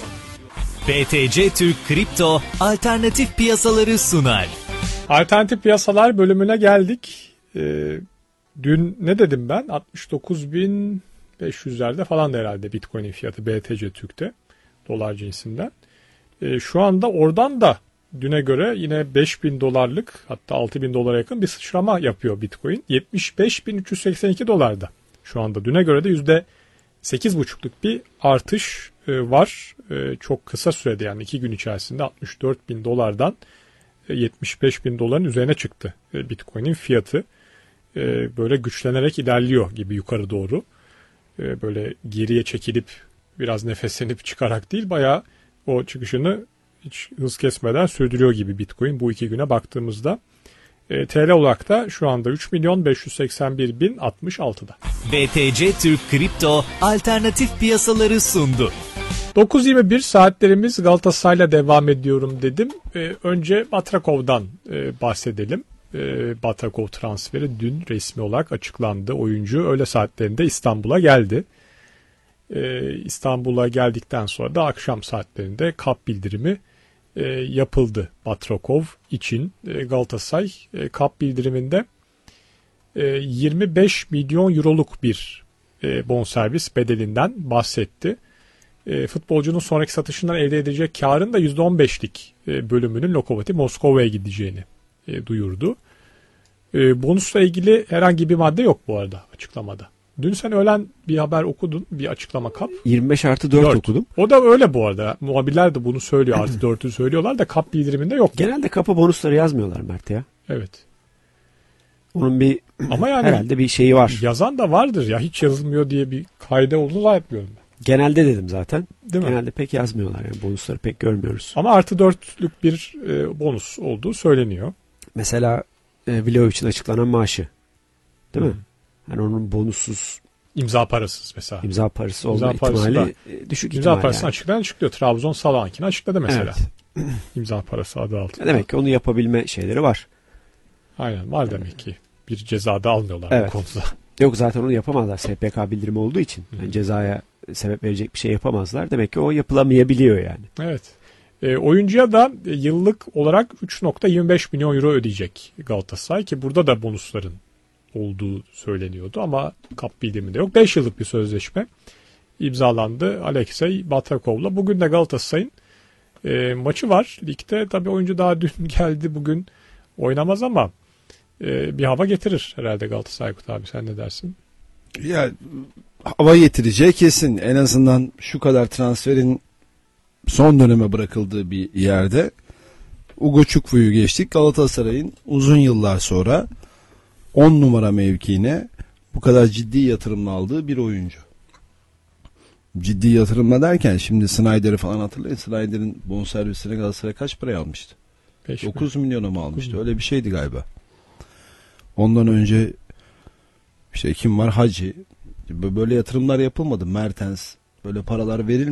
[SPEAKER 5] B T C Türk Kripto alternatif piyasaları sunar.
[SPEAKER 1] Alternatif piyasalar bölümüne geldik. E, dün ne dedim ben? altmış dokuz bin beş yüzlerde falan da herhalde Bitcoin'in fiyatı B T C Türk'te. Dolar cinsinden. E, şu anda oradan da düne göre yine beş bin dolarlık hatta altı bin dolara yakın bir sıçrama yapıyor Bitcoin. yetmiş beş bin üç yüz seksen iki dolarda şu anda. Düne göre de yüzde sekiz buçukluk bir artış e, var. E, çok kısa sürede yani iki gün içerisinde altmış dört bin dolardan e, yetmiş beş bin doların üzerine çıktı e, Bitcoin'in fiyatı. E, böyle güçlenerek ilerliyor gibi yukarı doğru. E, böyle geriye çekilip biraz nefeslenip çıkarak değil bayağı o çıkışını hiç hız kesmeden sürdürüyor gibi Bitcoin bu iki güne baktığımızda. E, T L olarak da şu anda üç milyon beş yüz seksen bir bin altmış altıda.
[SPEAKER 5] B T C Türk Kripto alternatif piyasaları sundu.
[SPEAKER 1] dokuz yirmi bir saatlerimiz Galatasaray'la devam ediyorum dedim. E, önce Batrakov'dan e, bahsedelim. E, Batrakov transferi dün resmi olarak açıklandı. Oyuncu öğle saatlerinde İstanbul'a geldi. E, İstanbul'a geldikten sonra da akşam saatlerinde kap bildirimi e, yapıldı Batrakov için. E, Galatasaray e, kap bildiriminde e, yirmi beş milyon euroluk bir e, bonservis bedelinden bahsetti. E, futbolcunun sonraki satışından elde edecek karın da yüzde on beşlik e, bölümünün Lokomotiv Moskova'ya gideceğini e, duyurdu. E, bonusla ilgili herhangi bir madde yok bu arada açıklamada. Dün sen öğlen bir haber okudun, bir açıklama kap.
[SPEAKER 2] yirmi beş artı dört
[SPEAKER 1] Dört.
[SPEAKER 2] okudum.
[SPEAKER 1] O da öyle bu arada. Muhabirler de bunu söylüyor. Artı dörtü söylüyorlar da kap bildiriminde yok.
[SPEAKER 2] Genelde kapa bonusları yazmıyorlar Mert ya.
[SPEAKER 1] Evet.
[SPEAKER 2] Onun bir
[SPEAKER 1] Ama yani
[SPEAKER 2] herhalde bir şeyi var.
[SPEAKER 1] yazan da vardır ya. Hiç yazılmıyor diye bir kayda olduğunu zannetmiyorum ben.
[SPEAKER 2] Genelde dedim zaten.
[SPEAKER 1] Değil mi?
[SPEAKER 2] Genelde pek yazmıyorlar yani bonusları pek görmüyoruz.
[SPEAKER 1] Ama artı dörtlük bir e, bonus olduğu söyleniyor.
[SPEAKER 2] Mesela e, Vlahovic'in açıklanan maaşı. Değil mi? Yani onun bonussuz
[SPEAKER 1] İmza parasız mesela.
[SPEAKER 2] imza parası
[SPEAKER 1] İmza
[SPEAKER 2] olma
[SPEAKER 1] parası
[SPEAKER 2] ihtimali e, düşük
[SPEAKER 1] İmza
[SPEAKER 2] ihtimal
[SPEAKER 1] parasını
[SPEAKER 2] yani.
[SPEAKER 1] açıklayan açıklıyor. Trabzon Salah'ınkini açıkladı mesela.
[SPEAKER 2] Evet.
[SPEAKER 1] İmza parası adı altında.
[SPEAKER 2] Demek ki onu yapabilme şeyleri var.
[SPEAKER 1] Aynen var demek ki. Bir ceza da almıyorlar
[SPEAKER 2] Evet.
[SPEAKER 1] bu konuda.
[SPEAKER 2] Yok zaten onu yapamazlar S P K bildirimi olduğu için. Yani cezaya sebep verecek bir şey yapamazlar. Demek ki o yapılamayabiliyor yani.
[SPEAKER 1] Evet. E, oyuncuya da e, yıllık olarak üç virgül yirmi beş milyon euro ödeyecek Galatasaray ki burada da bonusların olduğu söyleniyordu ama kap bildiriminde yok. beş yıllık bir sözleşme imzalandı Alexey Batrakov'la. Bugün de Galatasaray'ın e, maçı var. Ligde tabii oyuncu daha dün geldi, bugün oynamaz ama e, bir hava getirir herhalde Galatasaray. Abi sen ne dersin?
[SPEAKER 4] Ya hava getireceği kesin. En azından şu kadar transferin son döneme bırakıldığı bir yerde Ugo Çukvu'yu geçtik. Galatasaray'ın uzun yıllar sonra on numara mevkiine bu kadar ciddi yatırımla aldığı bir oyuncu. ciddi yatırımla derken şimdi Snyder'i falan hatırlayın. Snyder'in bonservisine Galatasaray kaç paraya almıştı?
[SPEAKER 1] Beş
[SPEAKER 4] dokuz
[SPEAKER 1] mi?
[SPEAKER 4] milyona mı almıştı?
[SPEAKER 1] dokuz
[SPEAKER 4] Öyle bir şeydi galiba. Ondan önce işte kim var? Hacı. Böyle yatırımlar yapılmadı. Mertens. Böyle paralar verilmedi.